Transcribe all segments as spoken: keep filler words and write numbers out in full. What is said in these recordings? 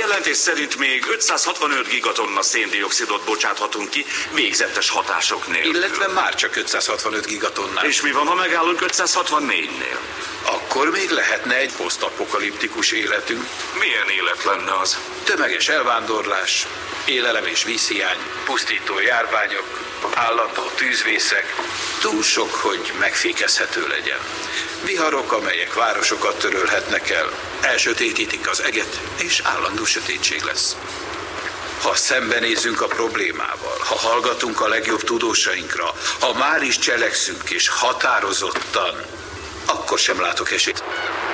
jelentés szerint még ötszázhatvanöt gigatonna széndioxidot bocsáthatunk ki végzetes hatások nélkül. Illetve már csak ötszázhatvanöt gigatonnál. És mi van, ha megállunk ötszázhatvannégynél? Akkor még lehetne egy posztapokaliptikus életünk. Milyen élet lenne az? Tömeges elvándorlás, élelem és vízhiány, pusztító járványok, állandó tűzvészek, túl sok, hogy megfékezhető legyen. Viharok, amelyek városokat törölhetnek el, elsötétítik az eget, és állandó sötétség lesz. Ha szembenézünk a problémával, ha hallgatunk a legjobb tudósainkra, ha már is cselekszünk és határozottan, akkor sem látok esélyt.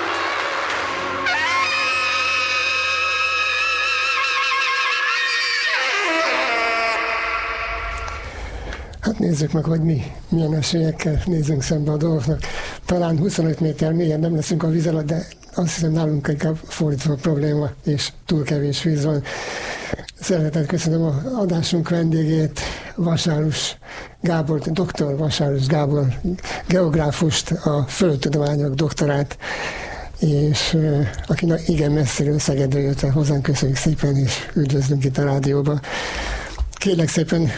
Hát nézzük meg, hogy mi milyen esélyekkel nézünk szembe a dolgoknak. Talán huszonöt méter mélyen nem leszünk a víz alatt, de azt hiszem nálunk inkább fordítva a probléma, és túl kevés víz van. Szeretettel köszönöm az adásunk vendégét, Vasárus Gábor, doktor Vasárus Gábor, geográfust, a földtudományok doktorát, és aki igen messziről Szegedről jött el hozzánk, köszönjük szépen, és üdvözlünk itt a rádióba. Kérlek szépen,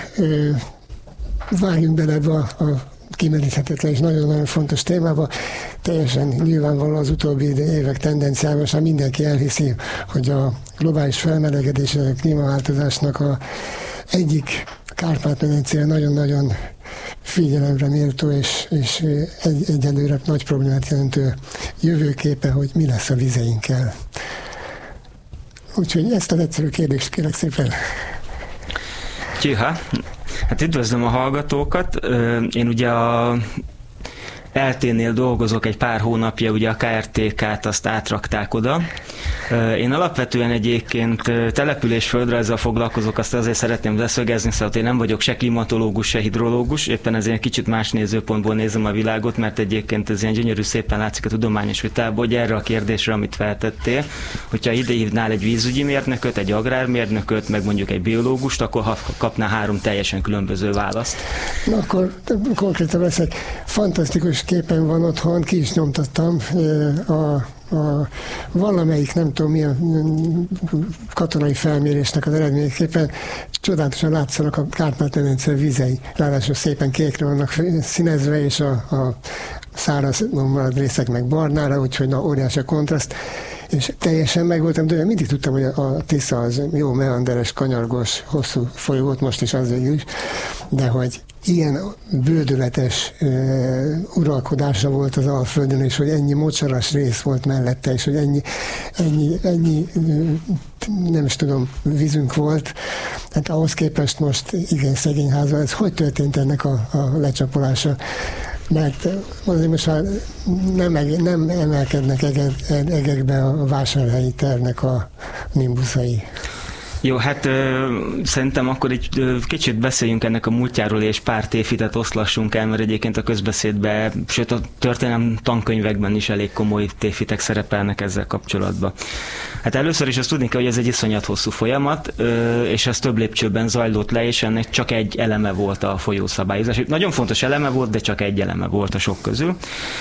vágjunk bele ebbe a, a kimeríthetetlen és nagyon-nagyon fontos témába. Teljesen nyilvánvaló az utóbbi évek tendenciával, és mindenki elhiszi, hogy a globális felmelegedés, a klímaváltozásnak a egyik Kárpát-medencére nagyon-nagyon figyelemre méltó és, és egy, egyelőre nagy problémát jelentő jövőképe, hogy mi lesz a vizeinkkel. Úgyhogy ezt az egyszerű kérdést kérlek szépen. Tjúha, hát üdvözlöm a hallgatókat. Én ugye a el té-nél dolgozok egy pár hónapja, ugye a ká er té ká-t azt átrakták oda. Én alapvetően egyébként település földrajzzal foglalkozok, azt azért szeretném leszögezni, szóval én nem vagyok se klimatológus, se hidrológus, éppen ezért egy kicsit más nézőpontból nézem a világot, mert egyébként ez ilyen gyönyörű szépen látszik a tudományos vitából, hogy erre a kérdésre, amit feltettél, hogyha ide hívnál egy vízügyi mérnököt, egy agrármérnököt, meg mondjuk egy biológust, akkor kapná három teljesen különböző választ. Na akkor konkrétan leszek. Fantasztikus képen van otthon, ki is nyomtattam a A valamelyik, nem tudom milyen katonai felmérésnek az eredményeképpen csodálatosan látszanak a Kárpát-medence vizei. Ráadásul szépen kékre vannak színezve, és a, a száraz marad részek meg barnára, úgyhogy na, óriási a kontraszt. És teljesen meg voltam, de mindig tudtam, hogy a Tisza az jó meanderes, kanyargós, hosszú folyó volt, most is az végül is, de hogy ilyen bődületes uh, uralkodása volt az Alföldön, és hogy ennyi mocsaras rész volt mellette, és hogy ennyi, ennyi, ennyi uh, nem is tudom, vízünk volt. Hát ahhoz képest most igen szegény házban, ez hogy történt ennek a, a lecsapolása? Mert azért most már nem, nem emelkednek egek, egekbe a vásárhelyi tervnek a nimbuszai. Jó, hát ö, szerintem akkor egy ö, kicsit beszéljünk ennek a múltjáról, és pár tévhitet oszlassunk el, mert egyébként a közbeszédben, sőt a történelem tankönyvekben is elég komoly tévhitek szerepelnek ezzel kapcsolatban. Hát először is azt tudni kell, hogy ez egy iszonyat hosszú folyamat, ö, és ez több lépcsőben zajlott le, és ennek csak egy eleme volt a folyószabályozás. Nagyon fontos eleme volt, de csak egy eleme volt a sok közül.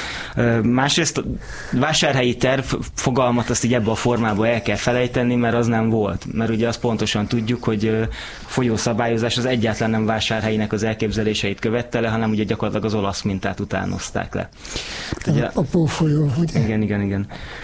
Másrészt vásárhelyi terv fogalmat azt így ebbe a formába el kell felejteni, mert az nem volt. Mert ugye azt pontosan tudjuk, hogy folyószabályozás az egyáltalán nem vásárhelyinek az elképzeléseit követte le, hanem ugye gyakorlatilag az olasz mintát utánozták le. Ugye, a Pófolyó, ugye? Igen, igen, igen.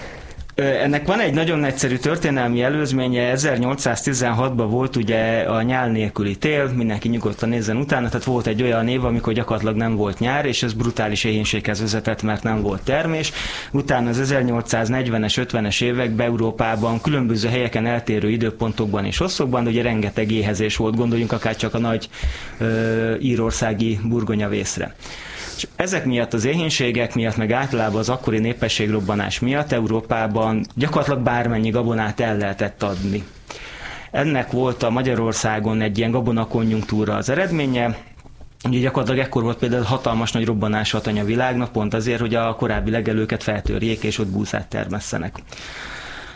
Ennek van egy nagyon egyszerű történelmi előzménye, ezernyolcszáztizenhatban volt ugye a nyál nélküli tél, mindenki nyugodtan nézzen utána, tehát volt egy olyan év, amikor gyakorlatilag nem volt nyár, és ez brutális éhénységhez vezetett, mert nem volt termés. Utána az ezernyolcszáznegyvenes, ötvenes években Európában különböző helyeken eltérő időpontokban és hosszokban, ugye rengeteg éhezés volt, gondoljunk akár csak a nagy ö, írországi burgonyavészre. És ezek miatt, az éhénységek miatt, meg általában az akkori népességrobbanás miatt Európában gyakorlatilag bármennyi gabonát el lehetett adni. Ennek volt a Magyarországon egy ilyen gabonakonjunktúra az eredménye. Ugye gyakorlatilag ekkor volt például hatalmas nagy robbanás a világnak, pont azért, hogy a korábbi legelőket feltörjék, és ott búzát termesszenek.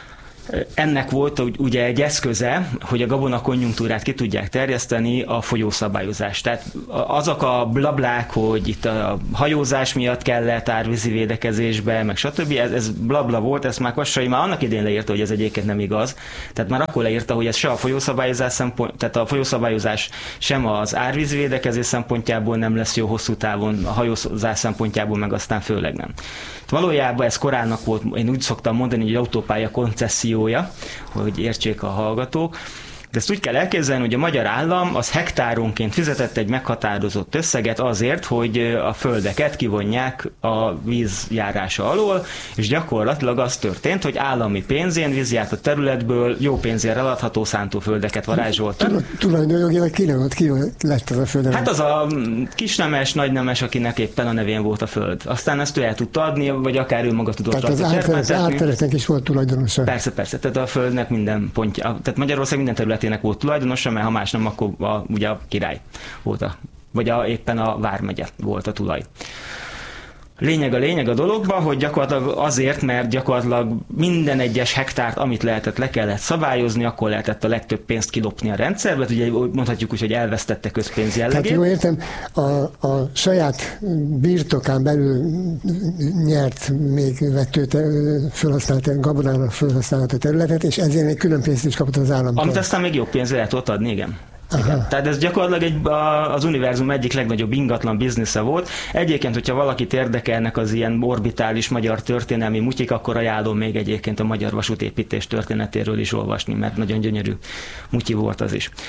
Ennek volt ugye egy eszköze, hogy a gabona konjunktúrát ki tudják terjeszteni, a folyószabályozás. Tehát azok a blablák, hogy itt a hajózás miatt kellett árvízi védekezésbe, meg stb. Ez, ez blabla volt, ezt már Kassai már annak idén leírta, hogy ez egyébként nem igaz. Tehát már akkor leírta, hogy ez se a folyószabályozás szempont, tehát a folyószabályozás sem az árvízi védekezés szempontjából nem lesz jó hosszú távon, a hajózás szempontjából meg aztán főleg nem. Valójában ez korának volt, én úgy szoktam mondani, hogy autópálya koncessziója, hogy értsék a hallgatók. De ezt úgy kell elképzelni, hogy a magyar állam az hektáronként fizetett egy meghatározott összeget azért, hogy a földeket kivonják a vízjárása alól, és gyakorlatilag az történt, hogy állami pénzén vízjárt területből jó pénzért eladható szántóföldeket varázsoltak. Tulajdonjogilag ki, ki lett az a föld? Hát az a kisnemes, nagynemes, akinek éppen a nevén volt a föld. Aztán ezt ő el tudta adni, vagy akár ő maga tudott rajta cserpáltatni. Tehát az átterületnek is volt tulajdonosa. Persze, persze. Tehát a földnek minden pontja, tehát Magyarország minden területének volt tulajdonosa, mert ha más nem, akkor a, ugye a király volt a, vagy a, éppen a vármegye volt a tulaj. Lényeg a lényeg a dologban, hogy gyakorlatilag azért, mert gyakorlatilag minden egyes hektárt, amit lehetett, le kellett szabályozni, akkor lehetett a legtöbb pénzt kidobni a rendszerbe, ugye mondhatjuk úgy, hogy elvesztette közpénz jellegét. Tehát jó értem, a, a saját birtokán belül nyert még vettő felhasznált, gabonára felhasználható területet, és ezért még külön pénzt is kapott az államtól. Amit aztán még jobb pénzre lehet ott adni, igen. Igen. Tehát ez gyakorlatilag egy, az univerzum egyik legnagyobb ingatlan biznisze volt. Egyébként, hogyha valakit érdekelnek az ilyen orbitális magyar történelmi mutyik, akkor ajánlom még egyébként a magyar vasútépítés történetéről is olvasni, mert nagyon gyönyörű mutyi volt az is.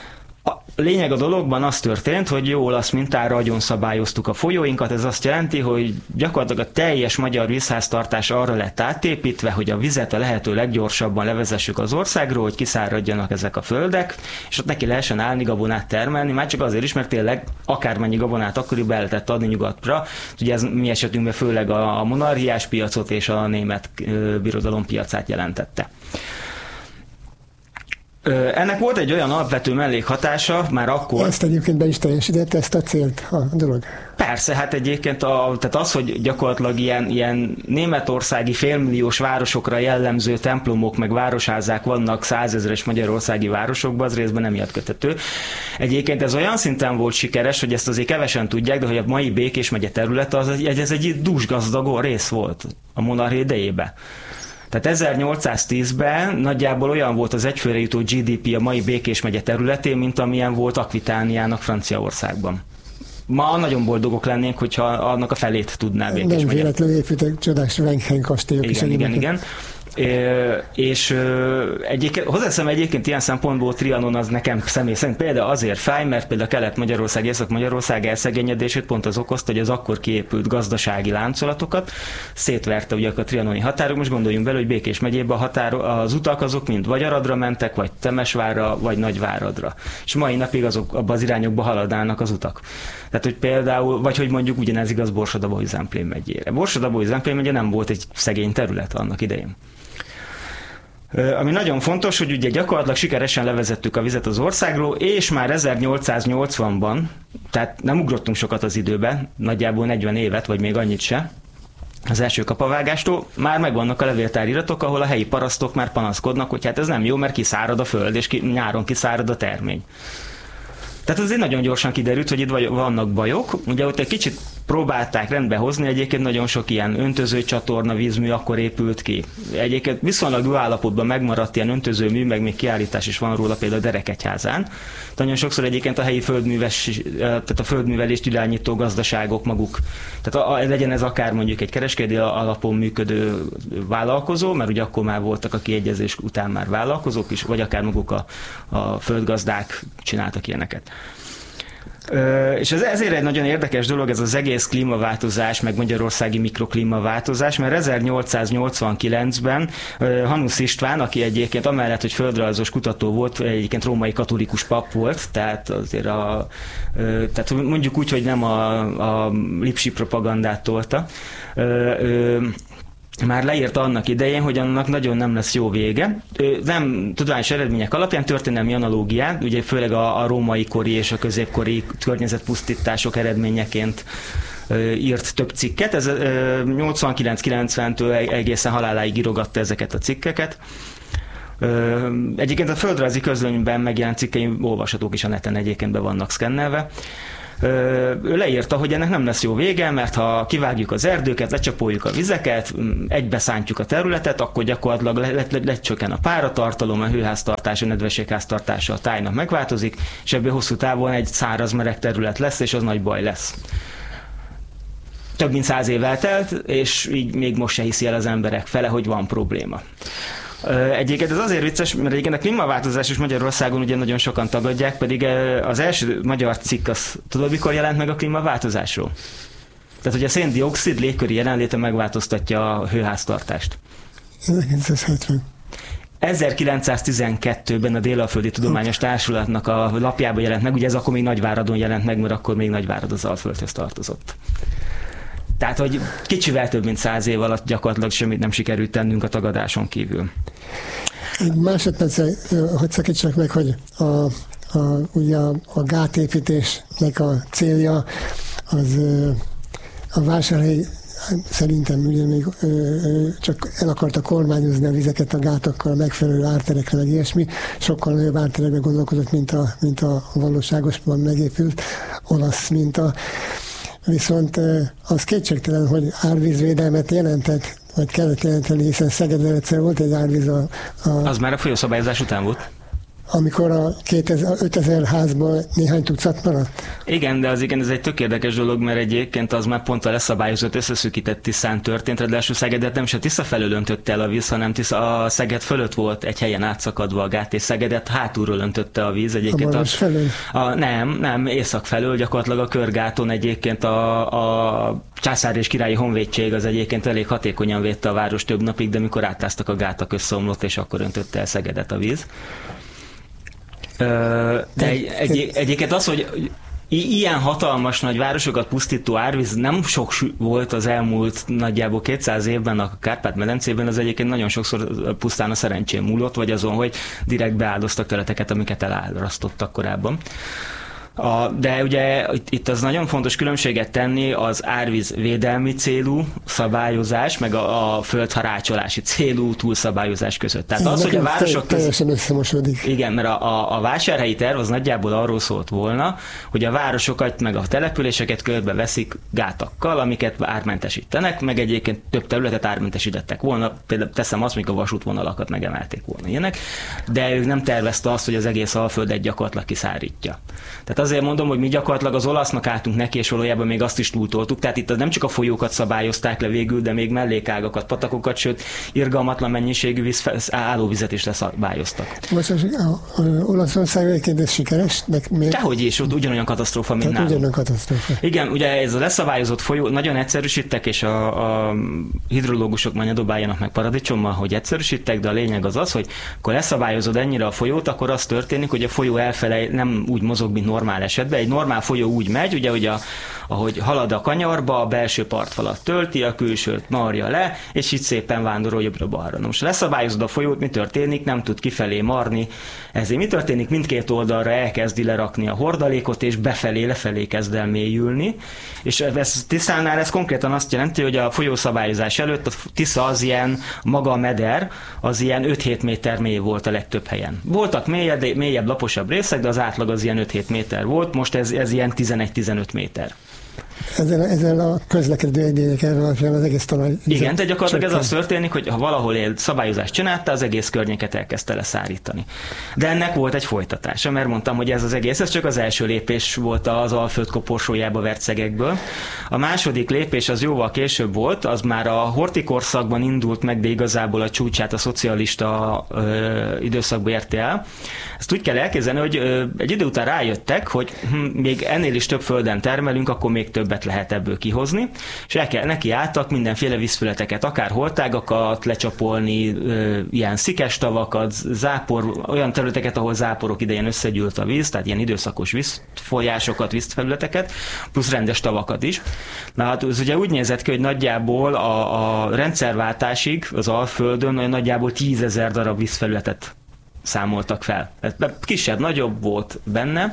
A lényeg a dologban az történt, hogy jó olasz mintára agyon szabályoztuk a folyóinkat, ez azt jelenti, hogy gyakorlatilag a teljes magyar vízháztartás arra lett átépítve, hogy a vizet a lehető leggyorsabban levezessük az országról, hogy kiszáradjanak ezek a földek, és ott neki lehessen állni gabonát termelni, már csak azért is, mert tényleg akármennyi gabonát akkoriban el lehetett adni nyugatra, ugye ez mi esetünkben főleg a monarchiás piacot és a német birodalom piacát jelentette. Ennek volt egy olyan alapvető mellékhatása már akkor. Ezt egyébként be is teljesítette, ezt a célt a dolog. Persze, hát egyébként a, tehát az, hogy gyakorlatilag ilyen, ilyen németországi félmilliós városokra jellemző templomok meg városházák vannak százezres magyarországi városokban, az részben nem ilyet köthető. Egyébként ez olyan szinten volt sikeres, hogy ezt azért kevesen tudják, de hogy a mai Békés megye terület, az, ez egy dúsgazdag rész volt a monarchia idejében. Tehát ezernyolcszáztízben nagyjából olyan volt az egyfőre jutó gé dé pé a mai Békés megye területén, mint amilyen volt Akvitániának Franciaországban. Ma nagyon boldogok lennénk, hogyha annak a felét tudná Békés megye. Nem véletlenül épültek csodás Wenkheim kastélyok is. Igen, igen, igen. É, és egyébként, hozzáteszem egyébként ilyen szempontból Trianon az nekem személy szerint például azért fáj, mert például Kelet-Magyarország, Észak-Magyarország elszegényedését pont az okozta, hogy az akkor kiépült gazdasági láncolatokat szétverte ugye a trianoni határok. Most gondoljunk bele, hogy Békés megyében a határ, az utak azok mind vagy Aradra mentek, vagy Temesvárra, vagy Nagyváradra. És mai napig azok abban az irányokba haladnának az utak. Tehát, hogy például, vagy hogy mondjuk ugyanez igaz Borsod-Abaúj-Zemplén megyére. Borsod-Abaúj-Zemplén megye nem volt egy szegény terület annak idején. Ami nagyon fontos, hogy ugye gyakorlatilag sikeresen levezettük a vizet az országról, és már ezernyolcszáznyolcvanban, tehát nem ugrottunk sokat az időben, nagyjából negyven évet, vagy még annyit se, az első kapavágástól, már megvannak a levéltáriratok, ahol a helyi parasztok már panaszkodnak, hogy hát ez nem jó, mert kiszárad a föld, és ki, nyáron kiszárad a termény. Tehát azért nagyon gyorsan kiderült, hogy itt vannak bajok. Ugye ott egy kicsit próbálták rendbe hozni, egyébként nagyon sok ilyen öntözőcsatorna, vízmű akkor épült ki. Egyébként viszonylag jó állapotban megmaradt ilyen öntözőmű, meg még kiállítás is van róla például Derekegyházán. Nagyon sokszor egyébként a helyi földműves, tehát a földművelést irányító gazdaságok maguk, tehát a, legyen ez akár mondjuk egy kereskedő alapon működő vállalkozó, mert ugye akkor már voltak a kiegyezés után már vállalkozók is, vagy akár maguk a, a földgazdák csináltak ilyeneket. És ez ezért egy nagyon érdekes dolog ez az egész klímaváltozás, meg magyarországi mikroklímaváltozás, mert ezernyolcszáznyolcvankilencben Hanusz István, aki egyébként amellett, hogy földrajzos kutató volt, egyébként római katolikus pap volt, tehát azért a, tehát mondjuk úgy, hogy nem a, a lipsi propagandát tolta, már leírta annak idején, hogy annak nagyon nem lesz jó vége. Nem tudományos eredmények alapján történelmi analógián, ugye főleg a, a római kori és a középkori környezetpusztítások eredményeként írt több cikket. Ez nyolcvankilenc-kilencventől egészen haláláig írogatta ezeket a cikkeket. Egyébként a földrajzi közlönyben megjelent cikkeim olvashatók is a neten, egyébként be vannak szkennelve. Ő leírta, hogy ennek nem lesz jó vége, mert ha kivágjuk az erdőket, lecsapoljuk a vizeket, egybeszántjuk a területet, akkor gyakorlatilag le, le, le, lecsökken a páratartalom, a hőháztartása, a nedvességháztartása a tájnak megváltozik, és ebből hosszú távon egy száraz meleg terület lesz, és az nagy baj lesz. Több mint száz év eltelt, és így még most se hiszi el az emberek fele, hogy van probléma. Egyébként ez azért vicces, mert egyébként a klímaváltozás is Magyarországon ugye nagyon sokan tagadják, pedig az első magyar cikk, az tudod, mikor jelent meg a klímaváltozásról? Tehát, hogy a szén-dioxid légköri jelenléte megváltoztatja a hőháztartást. ezerkilencszázhetven. ezerkilencszáztizenkettőben a Dél-Alföldi Tudományos Társulatnak a lapjában jelent meg, ugye ez akkor még Nagyváradon jelent meg, mert akkor még Nagyvárad az Alföldhöz tartozott. Tehát, hogy kicsivel több mint száz év alatt gyakorlatilag semmit nem sikerült tennünk a tagadáson kívül. Egy másodperc, hogy szakítsak meg, hogy a, a, ugye a, a gátépítésnek a célja az a Vásárhely szerintem ugye még ö, ö, csak el akarta kormányozni a vizeket a gátakkal, megfelelő árterekre, meg ilyesmi. Sokkal nagyobb árterekbe gondolkodott, mint a, mint a valóságosban megépült olasz minta. Viszont az kétségtelen, hogy árvízvédelmet jelentett, vagy kellett jelenteni, hiszen Szegeden egyszer volt egy árvíz a, a... Az már a folyószabályozás után volt. Amikor a ötezer házból néhány tucat maradt? Igen, de az igen, ez egy tök érdekes dolog, mert egyébként az már pont a leszabályozott, összeszűkített Tiszán történt, ráadásul Szegedet nem is a Tisza felől öntötte el a víz, hanem Tisza, a Szeged fölött volt egy helyen átszakadva a gát, és Szegedet hátulról öntötte a víz. Egyébként a Maros felől? A, nem, nem, észak felől, gyakorlatilag a Körgáton egyébként a, a Császári és Királyi Honvédség az egyébként elég hatékonyan védte a város több napig, de mikor átáztak a gátak, összeomlott, és akkor öntötte el Szegedet a víz. De egy, egy, egyébként az, hogy ilyen hatalmas nagy városokat pusztító árvíz nem sok volt az elmúlt nagyjából kétszáz évben a Kárpát-medencében, az egyébként nagyon sokszor pusztán a szerencsém múlott, vagy azon, hogy direkt beáldoztak területeket, amiket elárasztottak korábban. A, de ugye itt, itt az nagyon fontos különbséget tenni az árvíz védelmi célú szabályozás, meg a, a földharácsolási célú túlszabályozás között. Tehát az, hogy a városok teljesen összemosodik. Igen, mert a, a, a vásárhelyi terv az nagyjából arról szólt volna, hogy a városokat meg a településeket körbe veszik gátakkal, amiket ármentesítenek, meg egyébként több területet ármentesítettek volna, például teszem azt, mikor a vasútvonalakat megemelték volna ilyenek, de ők nem tervezte azt, hogy az egész Alföldet gyakorlatilag kiszárítja. Tehát azért mondom, hogy mi gyakorlatilag az olasznak álltunk neki, és valójában még azt is túltoltuk. Tehát itt nem csak a folyókat szabályozták le végül, de még mellékágakat, patakokat, sőt, irgalmatlan mennyiségű víz, állóvizet is leszabályoztak. Most az Olaszország egyébként ez sikeres? De miért? Dehogy is, ott ugyanolyan katasztrófa, mint nálunk. Ugyanolyan katasztrófa. Igen, ugye ez a leszabályozott folyó, nagyon egyszerűsítek, és a, a hidrológusok már ne dobáljanak meg paradicsommal, hogy egyszerűsítek, de a lényeg az az, hogy akkor leszabályozod ennyire a folyót, akkor az történik, hogy a folyó elfele nem úgy mozog, mint normál esetben. Egy normál folyó úgy megy, ugye, hogy a, ahogy halad a kanyarba, a belső partfalat tölti, a külsőt marja le, és így szépen vándorol jobbra-balra. Most leszabályozod a folyót, mi történik? Nem tud kifelé marni. Ezért mi történik? Mindkét oldalra elkezdi lerakni a hordalékot, és befelé, lefelé kezd el mélyülni. És ez Tiszánál ez konkrétan azt jelenti, hogy a folyószabályozás előtt a Tisza az ilyen, maga a meder, az ilyen öt-hét méter mély volt a legtöbb helyen. Voltak mélyebb, mélyebb laposabb részek, de az átlag az ilyen öt-hét méter volt, most ez, ez ilyen tizenegy-tizenöt méter. Ezzel, ezzel a közlekedő egyények alapján az egész talaj... Igen, de gyakorlatilag ez az történik, hogy ha valahol él szabályozást csinálta, az egész környéket elkezdte leszárítani. De ennek volt egy folytatása, mert mondtam, hogy ez az egész, ez csak az első lépés volt az Alföld koporsójába vert szegekből. A második lépés az jóval később volt, az már a Horthy korszakban indult meg, de igazából a csúcsát a szocialista ö, időszakban érte el. Ezt úgy kell elképzelni, hogy ö, egy idő után rájöttek, hogy hm, még ennél is több földön termelünk, akkor még többet lehet ebből kihozni, és el kell, neki álltak mindenféle vízfületeket, akár holtágakat lecsapolni, ö, ilyen szikes tavakat, zápor, olyan területeket, ahol záporok idején összegyűlt a víz, tehát ilyen időszakos vízfolyásokat, vízfelületeket, plusz rendes tavakat is. Na hát ez ugye úgy nézett ki, hogy nagyjából a, a rendszerváltásig az Alföldön olyan nagyjából tízezer darab vízfelületet számoltak fel. Kisebb, nagyobb volt benne.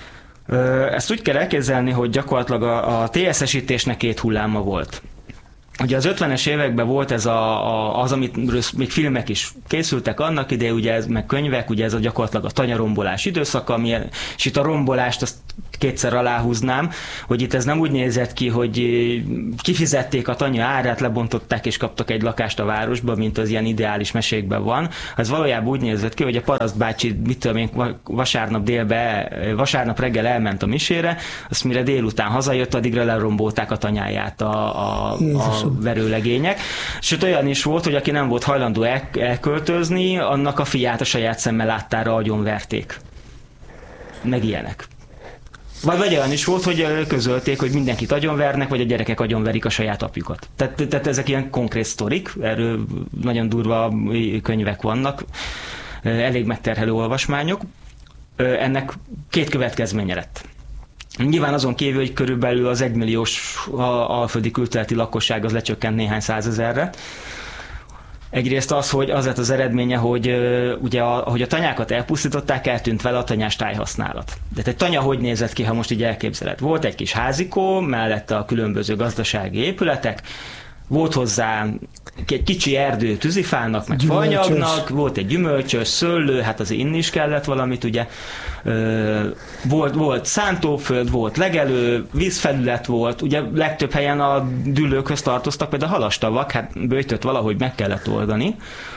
Ezt úgy kell elképzelni, hogy gyakorlatilag a, a té es-esítésnek két hulláma volt. Ugye az ötvenes években volt ez a, a, az, amit még filmek is készültek annak ide, ugye ez, meg könyvek, ugye ez a gyakorlatilag a tanyarombolás időszaka, ami, és itt a rombolást azt kétszer aláhúznám, hogy itt ez nem úgy nézett ki, hogy kifizették a tanya árát, lebontották és kaptak egy lakást a városba, mint az ilyen ideális mesékben van. Ez valójában úgy nézett ki, hogy a paraszt bácsi, mit tudom én, vasárnap délbe, vasárnap reggel elment a misére, azt mire délután hazajött, addigra lerombolták a tanyáját a, a, a verőlegények. Sőt, olyan is volt, hogy aki nem volt hajlandó el, elköltözni, annak a fiát a saját szemmel láttára agyonverték. Meg ilyenek. Vagy, vagy olyan is volt, hogy közölték, hogy mindenkit agyonvernek, vagy a gyerekek agyonverik a saját apjukat. Tehát, tehát ezek ilyen konkrét sztorik, erről nagyon durva könyvek vannak, elég megterhelő olvasmányok. Ennek két következménye lett. Nyilván azon kívül, hogy körülbelül az egymilliós alföldi külterületi lakosság az lecsökkent néhány százezerre. Egyrészt az, hogy az lett az eredménye, hogy uh, ugye a, hogy a tanyákat elpusztították, eltűnt vele a tanyás tájhasználat. De egy tanya hogy nézett ki, ha most így elképzeled? Volt egy kis házikó, mellette a különböző gazdasági épületek, volt hozzá egy kicsi erdő tűzifának, meg faanyagnak, volt egy gyümölcsös, szőlő, hát azért inni is kellett valamit, ugye. Volt, volt szántóföld, volt legelő, vízfelület volt, ugye legtöbb helyen a dűlőkhöz tartoztak, például a halastavak, hát böjtöt valahogy meg kellett oldani,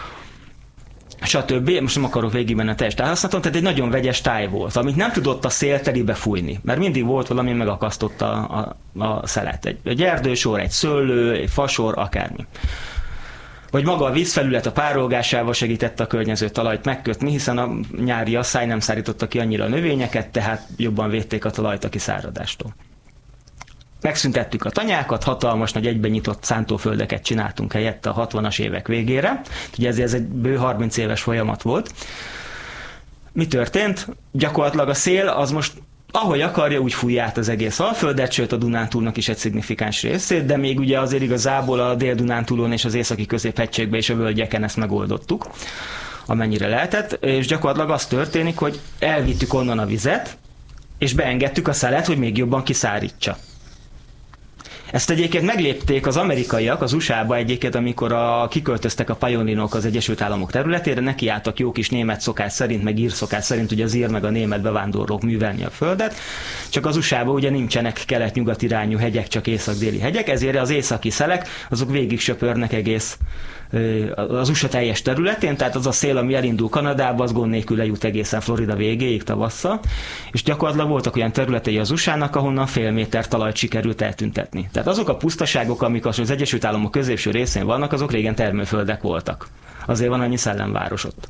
stb. Most nem akarok végig menni a teljes tájhasználaton, tehát egy nagyon vegyes táj volt, amit nem tudott a szél telibe fújni, mert mindig volt valami, megakasztotta a, a, a szelet. Egy, egy erdősor, egy szőlő, egy fasor, akármi. Vagy maga a vízfelület a párolgásával segítette a környező talajt megkötni, hiszen a nyári asszály nem szárította ki annyira a növényeket, tehát jobban védték a talajt a kiszáradástól. Megszüntettük a tanyákat, hatalmas nagy egyben nyitott szántóföldeket csináltunk helyette a hatvanas évek végére. Ugye ez, ez egy bő harminc éves folyamat volt. Mi történt? Gyakorlatilag a szél az most ahogy akarja, úgy fújja át az egész Alföldet, sőt a Dunántúlnak is egy szignifikáns részét, de még ugye azért igazából a Dél-Dunántúlon és az északi középhegységben és a völgyeken ezt megoldottuk, amennyire lehetett, és gyakorlatilag az történik, hogy elvittük onnan a vizet, és beengedtük a szelet, hogy még jobban kiszárítsa. Ezt egyébként meglépték az amerikaiak az u es á-ba egyébként, amikor a, kiköltöztek a pioninok az Egyesült Államok területére, nekiálltak jó kis német szokás szerint, meg ír szokás szerint, ugye az ír meg a német bevándorlók művelni a földet, csak az u es á-ba ugye nincsenek kelet-nyugat irányú hegyek, csak észak-déli hegyek, ezért az északi szelek, azok végig söpörnek egész az u es á teljes területén, tehát az a szél, ami elindul Kanadába, az gond nélkül lejut egészen Florida végéig tavasszal, és gyakorlatilag voltak olyan területei az u es á-nak, ahonnan fél méter talajt sikerült eltüntetni. Tehát azok a pusztaságok, amik az Egyesült Államok középső részén vannak, azok régen termőföldek voltak. Azért van annyi szellemváros ott.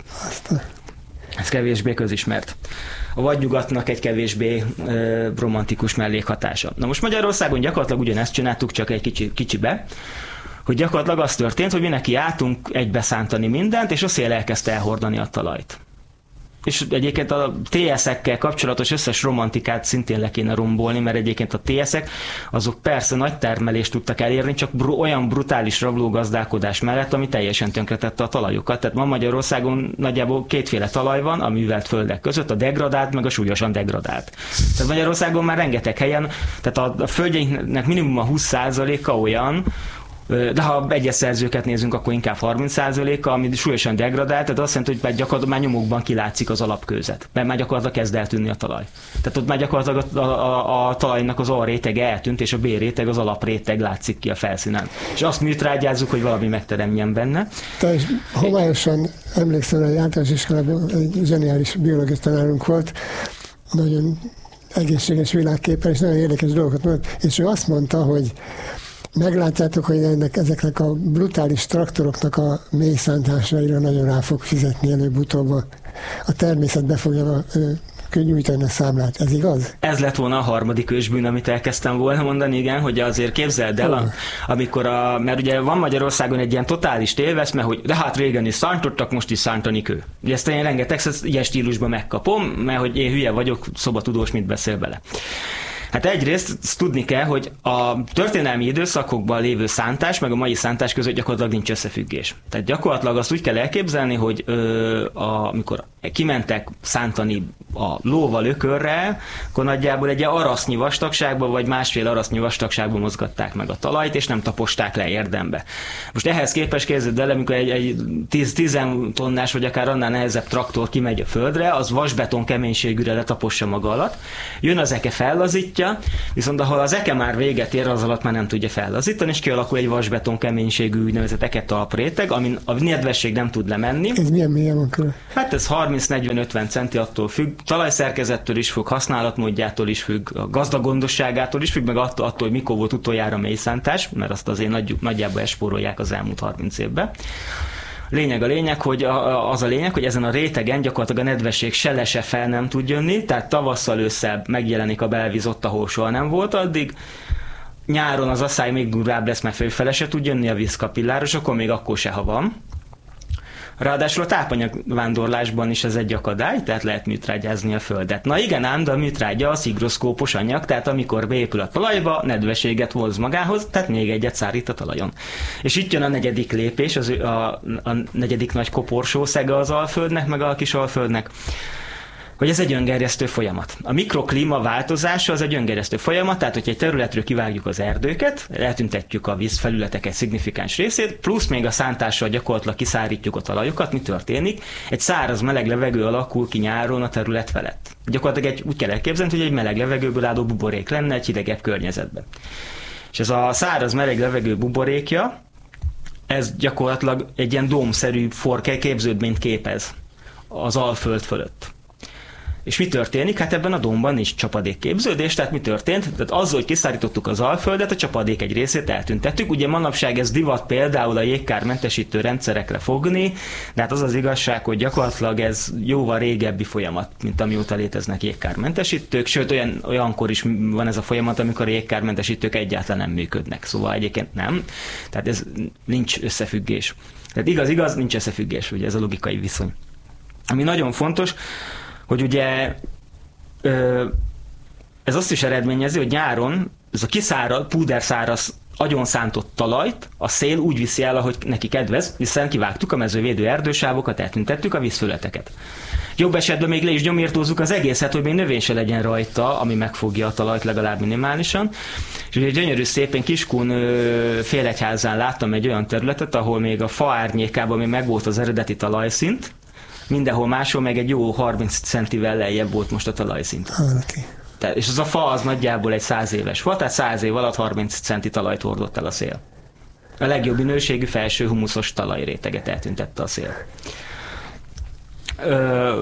Ez kevésbé közismert. A vadnyugatnak egy kevésbé e, romantikus mellékhatása. Na most Magyarországon gyakorlatilag ugyanezt csináltuk, csak egy kicsi, kicsibe, hogy gyakorlatilag az történt, hogy mi neki álltunk egybeszántani mindent, és a szél elkezdte elhordani a talajt. És egyébként a té es-ekkel kapcsolatos összes romantikát szintén le kéne rombolni, mert egyébként a té es-ek azok persze nagy termelést tudtak elérni, csak br- olyan brutális rablógazdálkodás mellett, ami teljesen tönkretette a talajokat. Tehát ma Magyarországon nagyjából kétféle talaj van a művelt földek között, a degradált, meg a súlyosan degradált. Tehát Magyarországon már rengeteg helyen, tehát a, a földjeinknek minimum a húsz százaléka olyan, de ha egyes szerzőket nézünk, akkor inkább harminc százaléka, ami súlyosan degradált, tehát azt jelenti, hogy gyakorlatilag már nyomokban kilátszik az alapkőzet, mert már gyakorlatilag kezd eltűnni a talaj. Tehát ott már gyakorlatilag a, a, a, a talajnak az A rétege eltűnt, és a B réteg, az alapréteg látszik ki a felszínen. És azt mi trágyázzuk, hogy valami megteremjen benne. Te is homályosan emlékszem, hogy általános iskolában egy zseniális biológus tanárunk volt, nagyon egészséges világképpen, és nagyon érdekes dolgokat mondott, és ő azt mondta, hogy meglátjátok, hogy ennek, ezeknek a brutális traktoroknak a mélyszántásaira nagyon rá fog fizetni előbb-utóbb. A természet be fogja nyújtani a számlát. Ez igaz? Ez lett volna a harmadik ősbűn, amit elkezdtem volna mondani, igen, hogy azért képzeld el, oh. amikor a, mert ugye van Magyarországon egy ilyen totális téveszme, hogy de hát régen is szántottak, most is szántani kő. Ugye ezt én rengeteg ilyen stílusban megkapom, mert hogy én hülye vagyok, szobatudós, mit beszél bele. Hát egyrészt ezt tudni kell, hogy a történelmi időszakokban lévő szántás, meg a mai szántás között gyakorlatilag nincs összefüggés. Tehát gyakorlatilag azt úgy kell elképzelni, hogy ö, a, amikor kimentek szántani a lóval, ökörrel, akkor nagyjából egy arasznyi vastagságban, vagy másfél arasznyi vastagságban mozgatták meg a talajt, és nem taposták le érdembe. Most ehhez képest képzeld el, amikor egy, egy tíz tonnás, vagy akár annál nehezebb traktor kimegy a földre, az vasbeton keménységűre letapossa maga alatt, jön az eke, fellazítja, viszont ahol az eke már véget ér, az alatt már nem tudja fellazítani, és kialakul egy vasbeton keménységű úgynevezett eketalpréteg, amin a nedvesség nem tud lemenni. Ez milyen mélyen van körül? Hát ez harminc negyven ötven centi, attól függ, talajszerkezettől is függ, használatmódjától is függ, a gazdagondosságától is függ, meg attól, attól, hogy mikor volt utoljára mélyszántás, mert azt azért nagy, nagyjából elspórolják az elmúlt harminc évben. Lényeg a lényeg, hogy az a lényeg, hogy ezen a rétegen gyakorlatilag a nedvesség se le, se fel nem tud jönni, tehát tavasszal, ősszel megjelenik a belvíz ott, ahol soha nem volt addig. Nyáron az asszály még durvább lesz, mert fölfele se tud jönni a vízkapilláros, akkor még akkor se, ha van. Ráadásul a tápanyagvándorlásban is ez egy akadály, tehát lehet műtrágyázni a földet. Na igen ám, de a műtrágya az higroszkópos anyag, tehát amikor beépül a talajba, nedvességet vonz magához, tehát még egyet szárít a talajon. És itt jön a negyedik lépés, az, a, a negyedik nagy koporsószege az Alföldnek, meg a kis Alföldnek, hogy ez egy öngerjesztő folyamat. A mikroklíma változása az egy öngerjesztő folyamat, tehát hogyha egy területről kivágjuk az erdőket, eltüntetjük a vízfelületek egy szignifikáns részét, plusz még a szántással gyakorlatilag kiszárítjuk a talajokat, mi történik? Egy száraz meleg levegő alakul ki nyáron a terület felett. Gyakorlatilag egy, úgy kell elképzelni, hogy egy meleg levegőből álló buborék lenne egy hidegebb környezetben. És ez a száraz meleg levegő buborékja, ez gyakorlatilag egy ilyen dómszerű forke képződményt képez az Alföld fölött. És mi történik? Hát ebben a dómban nincs csapadékképződés, tehát mi történt? Tehát azzal, hogy kiszárítottuk az Alföldet, a csapadék egy részét eltüntettük. Ugye manapság ez divat például a jégkármentesítő rendszerekre fogni, de hát az az igazság, hogy gyakorlatilag ez jóval régebbi folyamat, mint amióta léteznek jégkármentesítők, sőt olyan, olyankor is van ez a folyamat, amikor a jégkármentesítők egyáltalán nem működnek, szóval egyébként nem. Tehát ez nincs összefüggés. Tehát igaz-igaz, nincs összefüggés, ugye ez a logikai viszony. Ami nagyon fontos, hogy ugye ez azt is eredményezi, hogy nyáron ez a kiszáraz, púderszáraz, agyonszántott talajt a szél úgy viszi el, ahogy neki kedvez, hiszen kivágtuk a mezővédő erdősávokat, eltüntettük a vízföleteket. Jobb esetben még le is gyomírtózzuk az egészet, hogy még növény se legyen rajta, ami megfogja a talajt legalább minimálisan. És ugye gyönyörű szépen Kiskun Félegyházán láttam egy olyan területet, ahol még a fa árnyékában még megvolt az eredeti talajszint, mindenhol máshol meg egy jó harminc centivel lejjebb volt most a talajszint. Ah, okay. Tehát, és az a fa az nagyjából egy száz éves fa, tehát száz év alatt harminc centi talajt hordott el a szél. A legjobb minőségű felső humuszos talajréteget eltüntette a szél. Ö,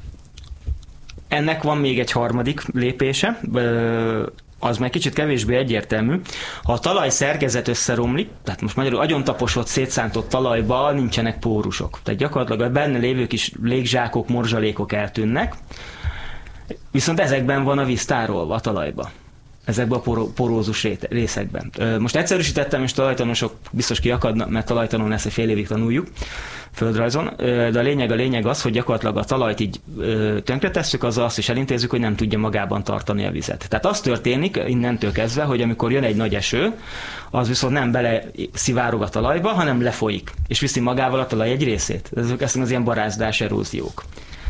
ennek van még egy harmadik lépése, ö, az meg kicsit kevésbé egyértelmű. Ha a talaj szerkezet összeromlik, tehát most magyarul agyontaposott, szétszántott talajban nincsenek pórusok. Tehát gyakorlatilag a benne lévő kis légzsákok, morzsalékok eltűnnek, viszont ezekben van a víz tárolva a talajba. Ezekben a porózus részekben. Most egyszerűsítettem, és talajtanosok biztos kiakadnak, mert talajtanon ezt egy fél évig tanuljuk földrajzon, de a lényeg a lényeg az, hogy gyakorlatilag a talajt így tönkretesszük, azzal azt is elintézzük, hogy nem tudja magában tartani a vizet. Tehát az történik innentől kezdve, hogy amikor jön egy nagy eső, az viszont nem bele szivárog a talajba, hanem lefolyik, és viszi magával a talaj egy részét. Ezek, ezek az ilyen barázdás, eróziók.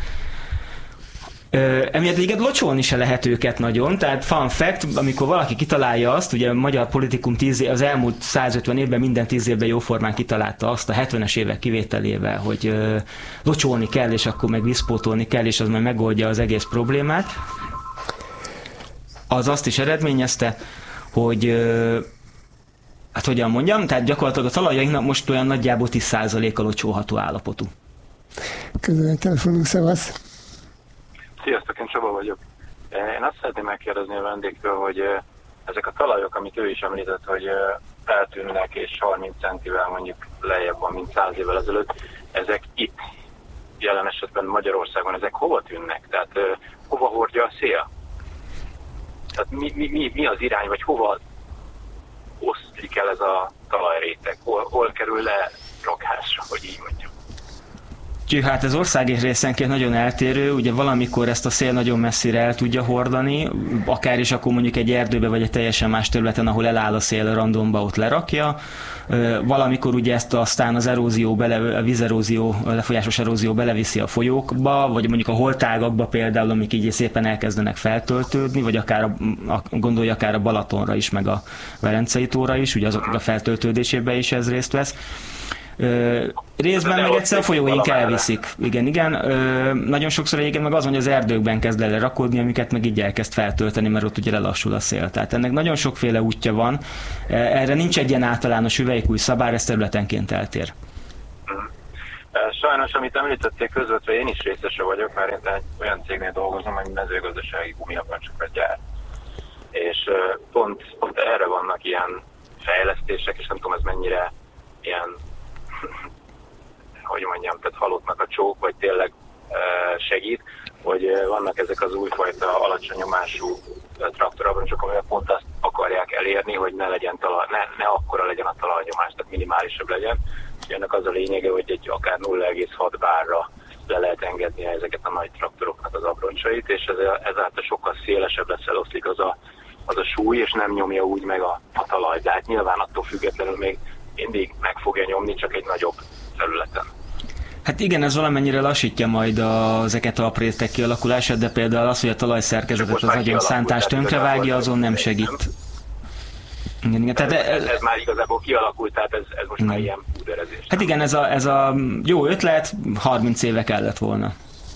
Emiatt igen, locsolni se lehet őket nagyon, tehát fun fact, amikor valaki kitalálja azt, ugye a magyar politikum tíz év, az elmúlt százötven évben minden tíz évben jóformán kitalálta azt a hetvenes évek kivételével, hogy ö, locsolni kell, és akkor meg vízpótolni kell, és az majd megoldja az egész problémát. Az azt is eredményezte, hogy ö, hát hogyan mondjam, tehát gyakorlatilag a talajainknak most olyan nagyjából tíz százaléka locsolható állapotú. Közben telefonunk, szevasz. Sziasztok, én Csaba vagyok. Én azt szeretném megkérdezni a vendégtől, hogy ezek a talajok, amit ő is említett, hogy eltűnnek és harminc centivel mondjuk lejjebb van, mint száz évvel ezelőtt, ezek itt, jelen esetben Magyarországon, ezek hova tűnnek? Tehát hova hordja a szél? Tehát mi, mi, mi, mi az irány, vagy hova oszlik el ez a talajréteg? Hol, hol kerül le rakásra, hogy így mondjam? Hát ez ország részenként nagyon eltérő, ugye valamikor ezt a szél nagyon messzire el tudja hordani, akár is akkor mondjuk egy erdőbe vagy egy teljesen más területen, ahol eláll a szél randomba, ott lerakja. Valamikor ugye ezt aztán az erózió, bele, a vízerózió, a lefolyásos erózió beleviszi a folyókba, vagy mondjuk a holtágakba például, amik így szépen elkezdenek feltöltődni, vagy akár a, a, gondolja akár a Balatonra is, meg a Velencei tóra is, ugye azok a feltöltődésében is ez részt vesz. Ö, részben meg egyszer a folyóink elviszik. Igen, igen. Ö, nagyon sokszor egyébként meg az, hogy az erdőkben kezd el rakodni, amiket meg így elkezd feltölteni, mert ott ugye lelassul a szél. Tehát ennek nagyon sokféle útja van. Erre nincs egy ilyen általános hüvelykúj szabály, ez területenként eltér. Sajnos, amit említették közvetve, én is részese vagyok, mert én egy olyan cégnél dolgozom, ami mezőgazdasági gumiabroncsokat gyárt. És pont, pont erre vannak ilyen fejlesztések, és nem tudom, ez mennyire ilyen, hogy mondjam, tehát halottnak a csók, vagy tényleg segít, hogy vannak ezek az újfajta alacsony nyomású traktorabroncsok, amelyek pont azt akarják elérni, hogy ne legyen talaj, ne, ne akkora legyen a talajnyomás, tehát minimálisabb legyen. Ennek az a lényege, hogy egy akár nulla egész hat bárra le lehet engedni ezeket a nagy traktoroknak az abroncsait, és ezáltal sokkal szélesebb lesz, eloszlik az a, az a súly, és nem nyomja úgy meg a, a talaj. De hát nyilván attól függetlenül még mindig meg fogja nyomni, csak egy nagyobb területen. Hát igen, ez valamennyire lassítja majd a, ezeket a aprétek kialakulását, de például az, hogy a talajszerkezetet az nagyon szántást tönkrevágja, azon nem segít. Igen, igen. Tehát ez, ez már igazából kialakult, tehát ez, ez most igen. Már ilyen púderezés. Hát igen, ez a, ez a jó ötlet, harminc éve kellett volna.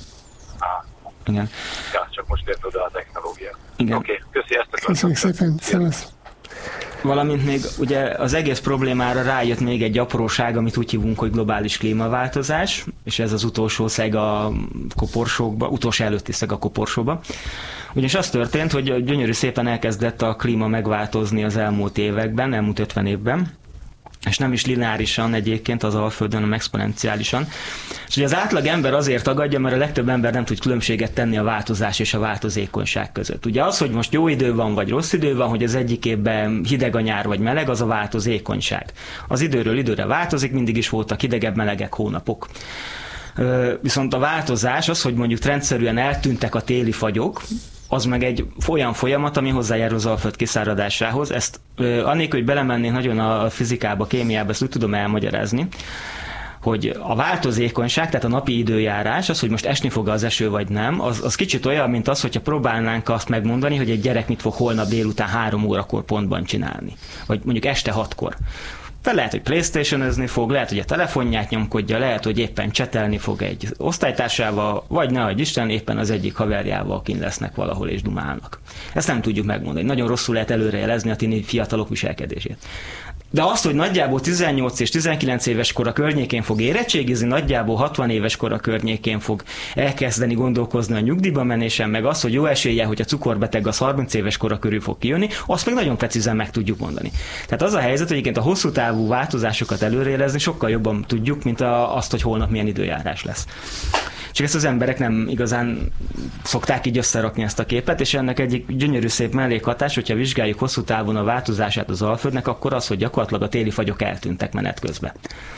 Ah. Igen. Ja, csak most ért oda a technológia. Igen. Oké, okay, köszi ezt a Köszönjük szépen, szevasz. Valamint még ugye az egész problémára rájött még egy apróság, amit úgy hívunk, hogy globális klímaváltozás, és ez az utolsó szeg a koporsókba, utolsó előtti szeg a koporsóba. Ugyanis az történt, hogy gyönyörű szépen elkezdett a klíma megváltozni az elmúlt években, elmúlt ötven évben, és nem is lineárisan egyébként az Alföldön, hanem exponenciálisan. És ugye az átlag ember azért tagadja, mert a legtöbb ember nem tud különbséget tenni a változás és a változékonyság között. Ugye az, hogy most jó idő van, vagy rossz idő van, hogy az egyik évben hideg a nyár, vagy meleg, az a változékonyság. Az időről időre változik, mindig is voltak hidegebb, melegek hónapok. Viszont a változás az, hogy mondjuk rendszerűen eltűntek a téli fagyok, az meg egy olyan folyamat, ami hozzájárul az Alföld kiszáradásához. Ezt annélkül, hogy belemennék nagyon a fizikába, kémiába, ezt úgy tudom elmagyarázni, hogy a változékonyság, tehát a napi időjárás, az, hogy most esni fog az eső vagy nem, az, az kicsit olyan, mint az, hogyha próbálnánk azt megmondani, hogy egy gyerek mit fog holnap délután három órakor pontban csinálni. Vagy mondjuk este hatkor. De lehet, hogy PlayStation-özni fog, lehet, hogy a telefonját nyomkodja, lehet, hogy éppen csetelni fog egy osztálytársával, vagy nehogy Isten éppen az egyik haverjával, akin lesznek valahol és dumálnak. Ezt nem tudjuk megmondani. Nagyon rosszul lehet előrejelezni a tini fiatalok viselkedését. De azt, hogy nagyjából tizennyolc és tizenkilenc éves kora környékén fog érettségizni, nagyjából hatvan éves kora környékén fog elkezdeni gondolkozni a nyugdíjba menésen, meg az, hogy jó esélye, hogy a cukorbeteg az harminc éves kora körül fog kijönni, azt meg nagyon precízen meg tudjuk mondani. Tehát az a helyzet, hogy egyébként a hosszú távú változásokat előrejelezni sokkal jobban tudjuk, mint a, azt, hogy holnap milyen időjárás lesz. Csak ezt az emberek nem igazán szokták így összerakni ezt a képet, és ennek egyik gyönyörű szép mellékhatás, hogyha vizsgáljuk hosszú távon a változását az Alföldnek, akkor az, hogy gyakorlatilag a téli fagyok eltűntek menet közben.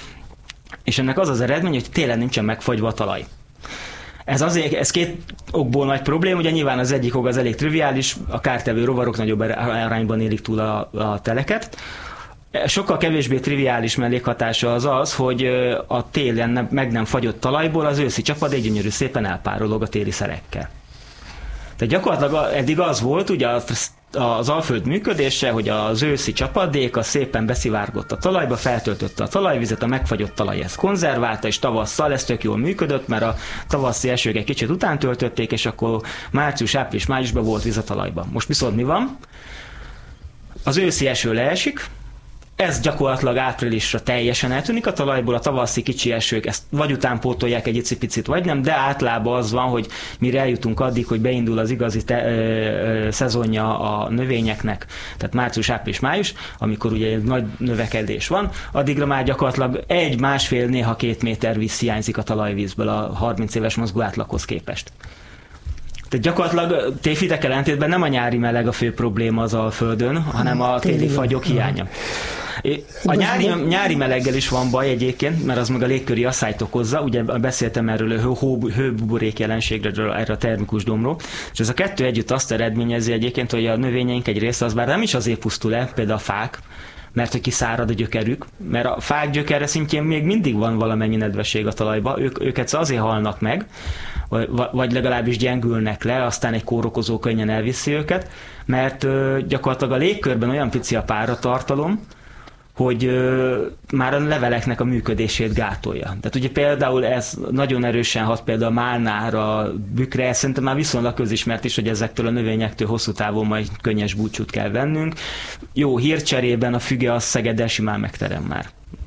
És ennek az az eredmény, hogy télen nincsen megfagyva a talaj. Ez azért, ez két okból nagy probléma, ugye nyilván az egyik ok az elég triviális, a kártevő rovarok nagyobb arányban élik túl a, a teleket. Sokkal kevésbé triviális mellékhatása az az, hogy a télen nem, meg nem fagyott talajból az őszi csapadék gyönyörű szépen elpárolog a téli szerekkel. Tehát gyakorlatilag eddig az volt, ugye az Alföld működése, hogy az őszi csapadék az szépen beszivárgott a talajba, feltöltötte a talajvizet, a megfagyott talaj ezt konzerválta, és tavasszal ez tök jól működött, mert a tavaszi esők egy kicsit után töltötték, és akkor március, április, májusban volt víz a talajba. Most viszont mi van? Az őszi eső leesik, ez gyakorlatilag áprilisra teljesen eltűnik a talajból, a tavaszi kicsi esők ezt vagy utánpótolják egy icipicit, vagy nem, de általában az van, hogy mire eljutunk addig, hogy beindul az igazi te, ö, ö, szezonja a növényeknek, tehát március, április, május, amikor ugye egy nagy növekedés van, addigra már gyakorlatilag egy, másfél, néha két méter víz hiányzik a talajvízből a harminc éves mozgó átlaghoz képest. Tehát gyakorlatilag tévhitek ellentétben nem a nyári meleg a fő probléma az Alföldön, hanem a téli fagyok hiánya. A nyári, nyári meleggel is van baj egyébként, mert az meg a légköri asszályt okozza, ugye beszéltem erről a hő, hőbuborék jelenségről, erre a termikus domról, és ez a kettő együtt azt eredményezi egyébként, hogy a növényeink egy része az bár nem is azért pusztul el, például a fák, mert hogy kiszárad a gyökerük, mert a fák gyökere szintjén még mindig van valamennyi nedvesség a talajba, ők, őket azért halnak meg, vagy legalábbis gyengülnek le, aztán egy kórokozó könnyen elviszi őket, mert gyakorlatilag a légkörben olyan pici a páratartalom, hogy ö, már a leveleknek a működését gátolja. Tehát ugye például ez nagyon erősen hat például a málnára, bükre, szerintem már viszonylag közismert is, hogy ezektől a növényektől hosszú távon majd könnyes búcsút kell vennünk. Jó, hírcserében a füge az Szegeden simán megterem már.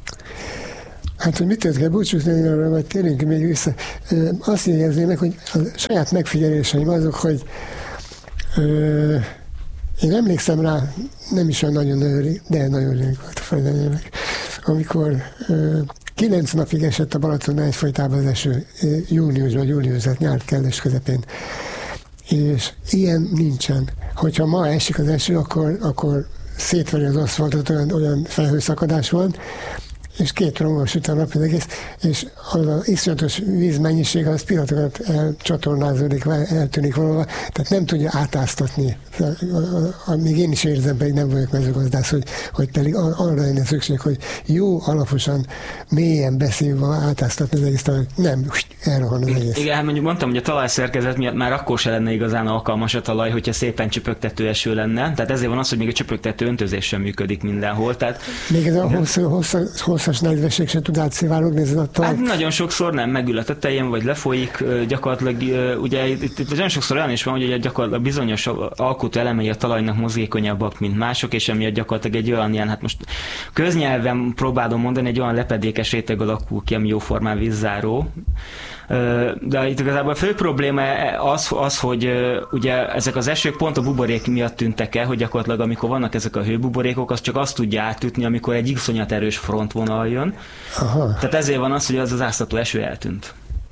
Hát, hogy mitől kell búcsúzni, arra majd térjünk még vissza. Azt jegyeznének, hogy a saját megfigyeléseim azok, hogy ö, én emlékszem rá, nem is olyan nagyon rég, de nagyon rég volt a fejlemények, amikor ö, kilenc napig esett a Balatonnál egyfolytában az eső, júniusban, július, tehát nyár kellős közepén. És ilyen nincsen. Hogyha ma esik az eső, akkor, akkor szétveri az aszfaltot, olyan, olyan felhőszakadás van, és két romos süt a nap az egész, és az az iszonyatos vízmennyiség az pillanatokat elcsatornázódik, eltűnik valahol, tehát nem tudja átáztatni. Még én is érzem, pedig nem vagyok mezőgazdász, hogy, hogy pedig arra lenne szükség, hogy jó, alaposan, mélyen beszélve átáztatni az egész talajt. Nem, elrohan az egész. Igen, hát mondjuk mondtam, hogy a talajszerkezet miatt már akkor se lenne igazán alkalmas a talaj, hogyha szépen csöpögtető eső lenne. Tehát ezért van az, hogy még a csöpögtető öntözés sem működik mindenhol. Tehát, még ez a hosszú, hosszú, hosszas nedvesség se tud átszivárogni ezen a talaj. Hát nagyon sokszor nem megül a tetején, vagy lefolyik, gyakorlatilag ugye itt, itt nagyon sokszor olyan is van, hogy gyakorlatilag bizonyos alkotó elemei a talajnak mozgékonyabbak, mint mások, és emiatt gyakorlatilag egy olyan ilyen, hát most köznyelven próbálom mondani, egy olyan lepedékes réteg alakul ki, ami jóformán vízzáró. De itt igazából a fő probléma az, az, hogy ugye ezek az esők pont a buborék miatt tűntek el, hogy gyakorlatilag amikor vannak ezek a hőbuborékok, az csak azt tudja átütni, amikor egy iszonyat erős frontvonal jön. Aha. Tehát ezért van az, hogy az az áztató eső eltűnt.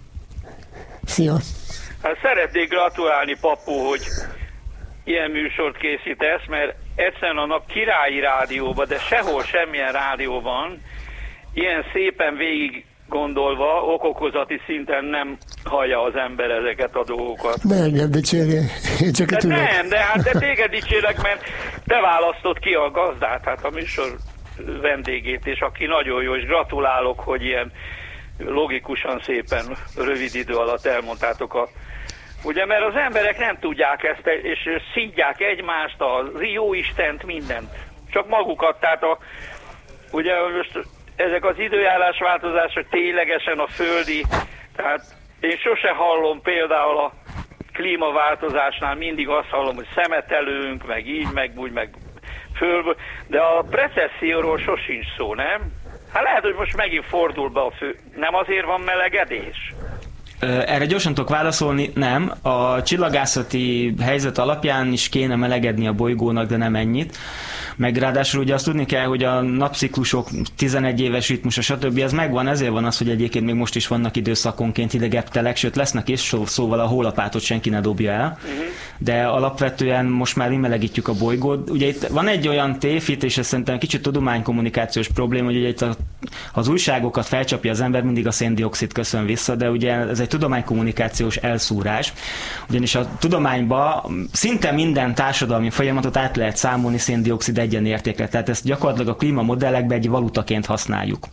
Szia! Hát szeretnék gratulálni, Papu, hogy ilyen műsort készítesz, mert egyszerűen a nap királyi rádióban, de sehol semmilyen rádióban ilyen szépen végig gondolva, okokozati szinten nem hallja az ember ezeket a dolgokat. Ne engem dicsérje, én csak de a tudok. Nem, de hát de téged dicsérlek, mert te választod ki a gazdát, hát a műsor vendégét, és aki nagyon jó, és gratulálok, hogy ilyen logikusan, szépen, rövid idő alatt elmondtátok a... Ugye, mert az emberek nem tudják ezt, és szidják egymást, az jóistent, mindent. Csak magukat, tehát a... Ugye most ezek az időjárásváltozások ténylegesen a földi, tehát én sose hallom például a klímaváltozásnál, mindig azt hallom, hogy szemetelünk, meg így, meg úgy, meg föl, de a recesszióról sosincs szó, nem? Hát lehet, hogy most megint fordul be a fő. Nem azért van melegedés? Erre gyorsan tudok válaszolni, nem. A csillagászati helyzet alapján is kéne melegedni a bolygónak, de nem ennyit. Meg ráadásul ugye azt tudni kell, hogy a napciklusok tizenegy éves ritmusa, stb. Ez megvan, ezért van az, hogy egyébként még most is vannak időszakonként hidegebb telek, sőt lesznek is, szóval a hólapátot senki ne dobja el. Uh-huh. De alapvetően most már mi melegítjük a bolygót. Ugye itt van egy olyan tévhit, és ez szerintem kicsit tudománykommunikációs probléma, hogy ugye itt a, az újságokat felcsapja az ember, mindig a széndioxid köszön vissza, de ugye ez egy tudománykommunikációs elszúrás. Ugyanis a tudományban szinte minden társadalmi folyamatot át lehet számolni széndioxid egyenértékre, tehát ezt gyakorlatilag a klímamodellekben egy valutaként használjuk.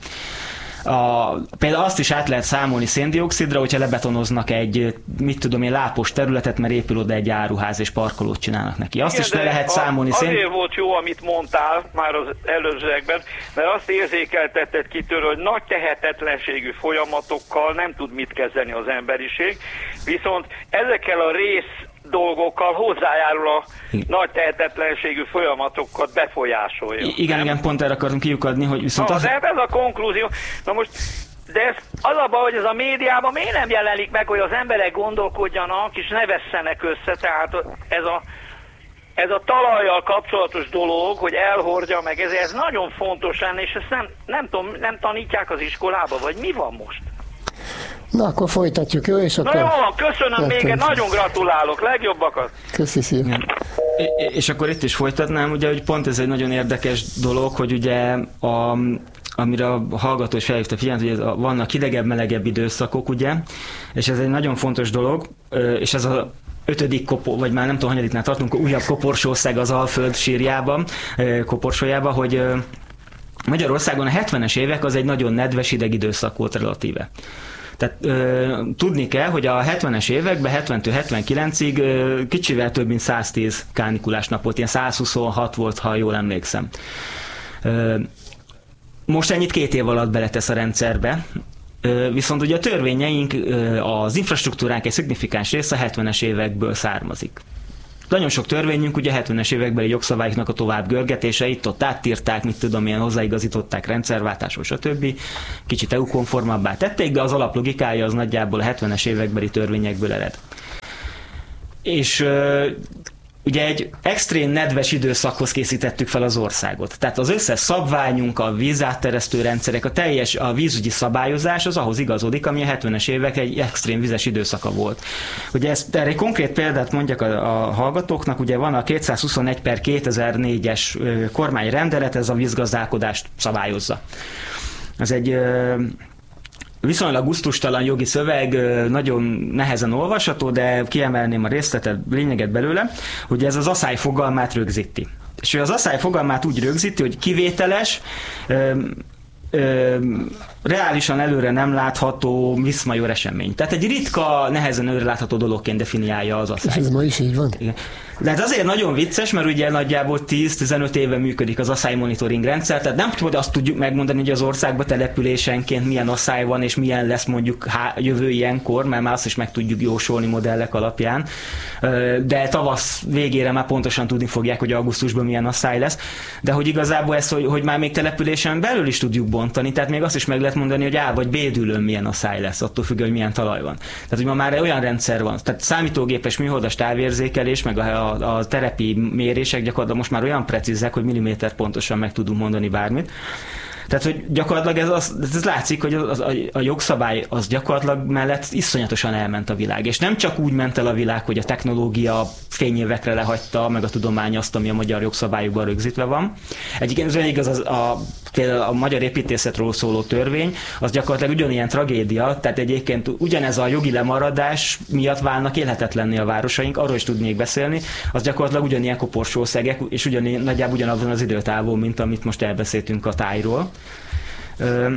A, például azt is át lehet számolni széndioxidra, hogyha lebetonoznak egy, mit tudom én, lápos területet, mert épül oda egy áruház és parkolót csinálnak neki. Azt igen, is le lehet a, számolni. Azért szén... volt jó, amit mondtál már az előzőekben, mert azt érzékeltetted ki tőle, hogy nagy tehetetlenségű folyamatokkal nem tud mit kezdeni az emberiség, viszont ezekkel a rész dolgokkal hozzájárul a igen. nagy tehetetlenségű folyamatokat befolyásolja. I- igen, nem? igen, pont erre akarunk kiukadni, hogy viszont na, az... de ez a konklúzió. Na most, de ez az a baj, hogy ez a médiában miért nem jelenik meg, hogy az emberek gondolkodjanak, és ne vesszenek össze, tehát ez a ez a talajjal kapcsolatos dolog, hogy elhordja meg, ez, ez nagyon fontos lenne, és ezt nem, nem tudom, nem tanítják az iskolába, vagy mi van most? Na, akkor folytatjuk, jó? És akkor... Na jó, köszönöm még, nagyon gratulálok, legjobbakat! Köszi szépen! És akkor itt is folytatnám, ugye, hogy pont ez egy nagyon érdekes dolog, hogy ugye a, amire a hallgató is felhívta figyelmet, hogy ez, vannak hidegebb, melegebb időszakok, ugye, és ez egy nagyon fontos dolog, és ez a ötödik kopor, vagy már nem tudom, hanyadiknál tartunk, újabb koporsóország az Alföld sírjában, koporsójában, hogy Magyarországon a hetvenes évek az egy nagyon nedves hideg időszak volt relatíve. Tehát ö, tudni kell, hogy a hetvenes években, hetventől hetvenkilencig ö, kicsivel több mint száztíz kánikulás nap volt, ilyen százhuszonhat volt, ha jól emlékszem. Ö, most ennyit két év alatt beletesz a rendszerbe, ö, viszont ugye a törvényeink, ö, az infrastruktúránk egy szignifikáns része a hetvenes évekből származik. Nagyon sok törvényünk ugye a hetvenes évekbeli jogszabályoknak a tovább görgetése, itt-ott átírták, mit tudom, ilyen hozzáigazították rendszerváltásról, stb. Kicsit é u-konformabbá tették, de az alaplogikája az nagyjából a hetvenes évekbeli törvényekből ered. És ugye egy extrém nedves időszakhoz készítettük fel az országot. Tehát az összes szabványunk, a vízátteresztő rendszerek, a teljes a vízügyi szabályozás az ahhoz igazodik, ami a hetvenes évek egy extrém vizes időszaka volt. Ugye ezt, erre egy konkrét példát mondjak a, a hallgatóknak, ugye van a kétszázhuszonegy per kétezer-négyes kormányrendelet, ez a vízgazdálkodást szabályozza. Ez egy viszonylag gusztustalan jogi szöveg, nagyon nehezen olvasható, de kiemelném a részletet, lényeget belőle, hogy ez az asszály fogalmát rögzíti. És az asszály fogalmát úgy rögzíti, hogy kivételes, ö, ö, reálisan előre nem látható viszmajor esemény. Tehát egy ritka, nehezen előre látható dologként definiálja az asszály. És ez ma is így van? Igen. De ez azért nagyon vicces, mert ugye nagyjából tíz-tizenöt éve működik az asszály monitoring rendszer, tehát nem hogy azt tudjuk megmondani, hogy az országban településenként milyen asszály van, és milyen lesz mondjuk há- jövő ilyenkor, mert már azt is meg tudjuk jósolni modellek alapján. De tavasz végére már pontosan tudni fogják, hogy augusztusban milyen asszály lesz. De hogy igazából ez, hogy, hogy már még településen belül is tudjuk bontani, tehát még azt is meg lehet mondani, hogy A vagy B dűlőn milyen asszály lesz, attól függően, hogy milyen talaj van. Tehát, hogy ma már olyan rendszer van, tehát számítógépes műholdas távérzékelés, meg a A, a terepi mérések gyakorlatilag most már olyan precízek, hogy milliméter pontosan meg tudunk mondani bármit. Tehát, hogy gyakorlatilag ez, az, ez látszik, hogy az, a, a jogszabály az gyakorlatilag mellett iszonyatosan elment a világ. És nem csak úgy ment el a világ, hogy a technológia fényévekre lehagyta, meg a tudomány azt, ami a magyar jogszabályokban rögzítve van. Egyébként ez igaz, az a, például a magyar építészetről szóló törvény, az gyakorlatilag ugyanilyen tragédia, tehát egyébként ugyanez a jogi lemaradás miatt válnak élhetetlenné a városaink, arról is tudnék beszélni, az gyakorlatilag ugyanilyen koporsószegek, és ugyanilyen, nagyjából ugyanazon az időtávon, mint amit most elbeszéltünk a tájról. Ö,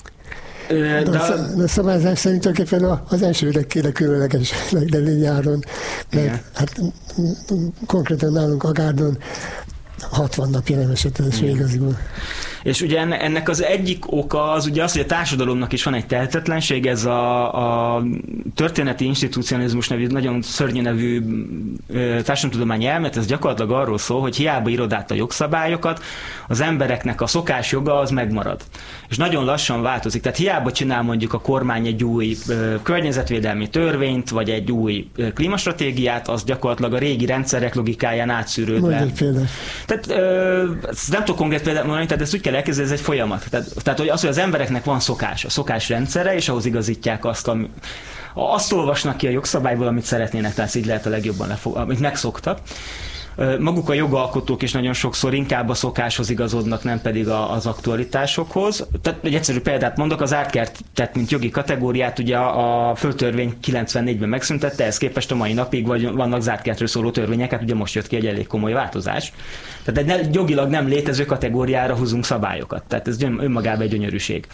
ö, de, de, a, de a szabályzás szerint tulajdonképpen az első legkére különleges legdeli nyáron, mert igen. Hát konkrétan nálunk Agárdon hatvan napja nem esett ez igaziból. És ugye ennek az egyik oka az ugye az, hogy a társadalomnak is van egy tehetetlenség, ez a, a történeti institucionalizmus nevű, nagyon szörnyű nevű társadalomtudományi elmélet, ez gyakorlatilag arról szól, hogy hiába írod át a jogszabályokat, az embereknek a szokásjoga az megmarad. És nagyon lassan változik. Tehát hiába csinál mondjuk a kormány egy új környezetvédelmi törvényt, vagy egy új klímastratégiát, az gyakorlatilag a régi rendszerek logikáján átszűrődve. Mondj egy példát. Tehát ö, nem tudok konkrét példát mondani, tehát ezt úgy kell elképzelni, ez egy folyamat. Tehát, tehát hogy az, hogy az embereknek van szokás, a szokásrendszere, és ahhoz igazítják azt, ami, azt olvasnak ki a jogszabályból, amit szeretnének, tehát így lehet a legjobban lefog, amit megszoktak. Maguk a jogalkotók is nagyon sokszor inkább a szokáshoz igazodnak, nem pedig az aktualitásokhoz. Tehát egy egyszerű példát mondok, az ártkertet, mint jogi kategóriát ugye a földtörvény kilencvennégyben megszüntette, ehhez képest a mai napig vagy vannak zártkertről szóló törvények, hát ugye most jött ki egy elég komoly változás. Tehát egy jogilag nem létező kategóriára húzunk szabályokat, tehát ez önmagában egy gyönyörűség.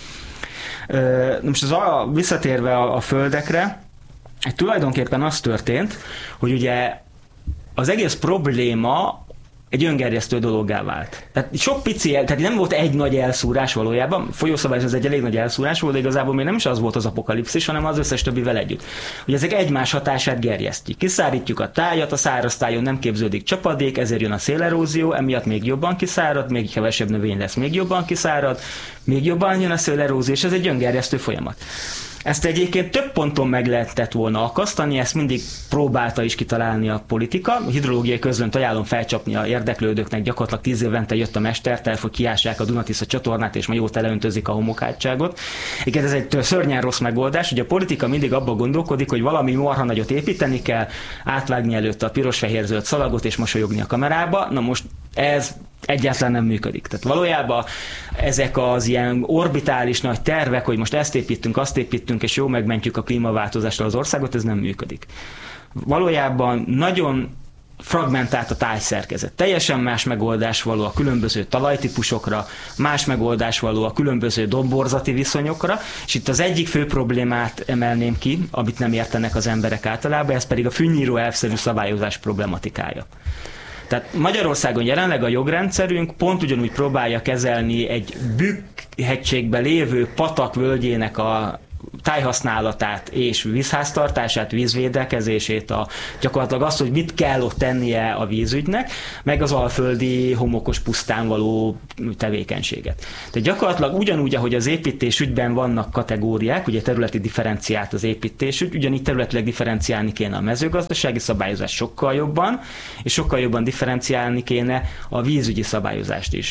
Most az a, visszatérve a, a földekre, tulajdonképpen az történt, hogy ugye az egész probléma egy öngerjesztő dologgá vált. Tehát sok pici, tehát nem volt egy nagy elszúrás valójában, folyószabályos az egy elég nagy elszúrás volt, de igazából még nem is az volt az apokalipszis, hanem az összes többivel együtt. Ugye ezek egymás hatását gerjesztjük. Kiszárítjuk a tájat, a száraz tájon nem képződik csapadék, ezért jön a szélerózió, emiatt még jobban kiszárad, még kevesebb növény lesz, még jobban kiszárad, még jobban jön a szélerózió, és ez egy öngerjesztő folyamat. Ezt egyébként több ponton meg lehetett volna akasztani, ezt mindig próbálta is kitalálni a politika. A hidrológiai közlönt ajánlom felcsapni a érdeklődőknek, gyakorlatilag tíz évente jött a mesterterv, hogy kiássák a Duna-Tisza csatornát, és majd jól teleöntözik a homokátságot. Igen, ez egy szörnyen rossz megoldás, hogy a politika mindig abban gondolkodik, hogy valami marha nagyot építeni kell, átvágni előtt a piros-fehér-zöld szalagot, és mosolyogni a kamerába. Na most ez egyáltalán nem működik. Tehát valójában ezek az ilyen orbitális nagy tervek, hogy most ezt építünk, azt építünk, és jó megmentjük a klímaváltozással az országot, ez nem működik. Valójában nagyon fragmentált a tájszerkezet. Teljesen más megoldás való a különböző talajtípusokra, más megoldás való a különböző domborzati viszonyokra, és itt az egyik fő problémát emelném ki, amit nem értenek az emberek általában, ez pedig a fűnyíró elvszerű szabályozás problematikája. Tehát Magyarországon jelenleg a jogrendszerünk pont ugyanúgy próbálja kezelni egy Bükk-hegységben lévő patak völgyének a tájhasználatát és vízháztartását, vízvédekezését, a, gyakorlatilag azt, hogy mit kell ott tennie a vízügynek, meg az alföldi homokos pusztán való tevékenységet. Tehát gyakorlatilag ugyanúgy, ahogy az építésügyben vannak kategóriák, ugye területi differenciált az építésügy, ugyanígy területileg differenciálni kéne a mezőgazdasági szabályozást sokkal jobban, és sokkal jobban differenciálni kéne a vízügyi szabályozást is.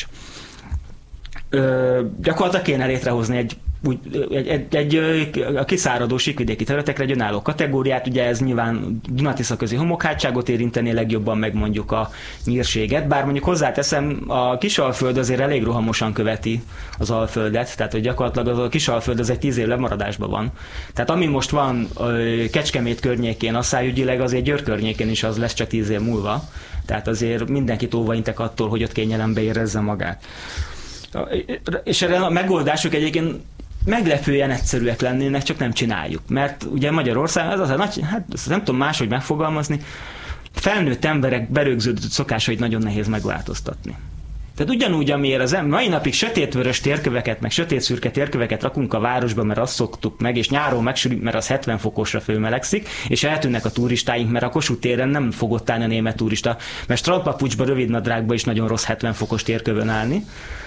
Ö, gyakorlatilag kéne létrehozni egy Úgy, egy, egy, egy, a kiszáradó síkvidéki területekre egy önálló kategóriát, ugye ez nyilván Duna-Tisza közi homokhátságot érinteni legjobban, meg mondjuk a nyírséget, bár mondjuk hozzáteszem, a Kisalföld azért elég rohamosan követi az Alföldet, tehát hogy gyakorlatilag az a Kisalföld az egy tíz év lemaradásban van. Tehát ami most van Kecskemét környékén asszályügyileg, azért Győr környékén is az lesz csak tíz év múlva, tehát azért mindenkit óvaintek attól, hogy ott kényelembe érezze magát. És erre a megoldások egyébként meglepően egyszerűek lennének, csak nem csináljuk. Mert ugye Magyarország, az az a nagy, hát nem tudom máshogy megfogalmazni, felnőtt emberek berögződött szokásait nagyon nehéz megváltoztatni. Tehát ugyanúgy, amiért az mai napig sötétvörös térköveket, meg sötétszürke térköveket rakunk a városba, mert azt szoktuk meg, és nyáron megsülik, mert az hetven fokosra fölmelegszik, és eltűnnek a turistáink, mert a Kossuth téren nem fogott állni a német turista, mert strandpapucsba, rövidnadrágba is nagyon rossz hetven fokos térkövön állni.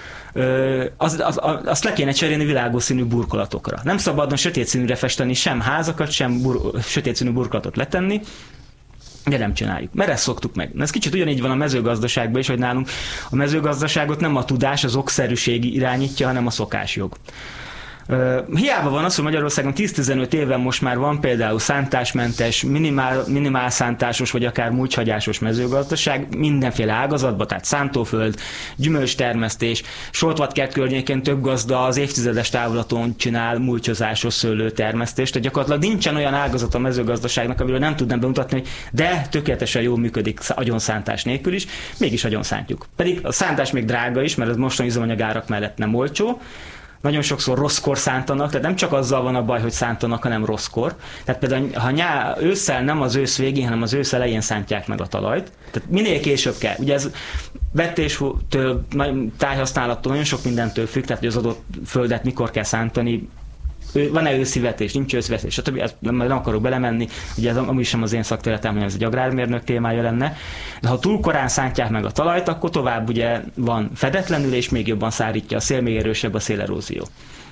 Ö, az, az, az, azt le kéne cserélni világos színű burkolatokra. Nem szabadna sötét színűre festeni sem házakat, sem bur, sötét színű burkolatot letenni, de nem csináljuk, mert ezt szoktuk meg. Ez kicsit ugyanígy van a mezőgazdaságban is, hogy nálunk a mezőgazdaságot nem a tudás, az okszerűség irányítja, hanem a szokásjog. Uh, hiába van az, hogy Magyarországon tíz-tizenöt éven most már van például szántásmentes, minimál, minimál szántásos vagy akár mulcshagyásos mezőgazdaság mindenféle ágazatban, tehát szántóföld, gyümölcstermesztés, Soltvatkert környékén több gazda az évtizedes távlaton csinál mulcsozásos szőlőtermesztést, tehát gyakorlatilag nincsen olyan ágazat a mezőgazdaságnak, amiről nem tudnám bemutatni, hogy de tökéletesen jól működik agyonszántás nélkül is, mégis agyonszántjuk. Pedig a szántás még drága is, mert az mostani üzemanyagárak mellett nem olcsó. Nagyon sokszor rosszkor szántanak, tehát nem csak azzal van a baj, hogy szántanak, hanem rosszkor. Tehát például, ha nyá, ősszel nem az ősz végén, hanem az ősz elején szántják meg a talajt. Tehát minél később kell. Ugye ez vetéstől, tájhasználattól, nagyon sok mindentől függ, tehát hogy az adott földet mikor kell szántani, van-e őszi vetés, nincs őszi vetés, stb. Ezt nem, nem akarok belemenni, ugye ez amúgy sem az én szakterületem, hogy ez egy agrármérnök témája lenne, de ha túl korán szántják meg a talajt, akkor tovább ugye van fedetlenül, és még jobban szárítja a szél, még erősebb a szélerózió.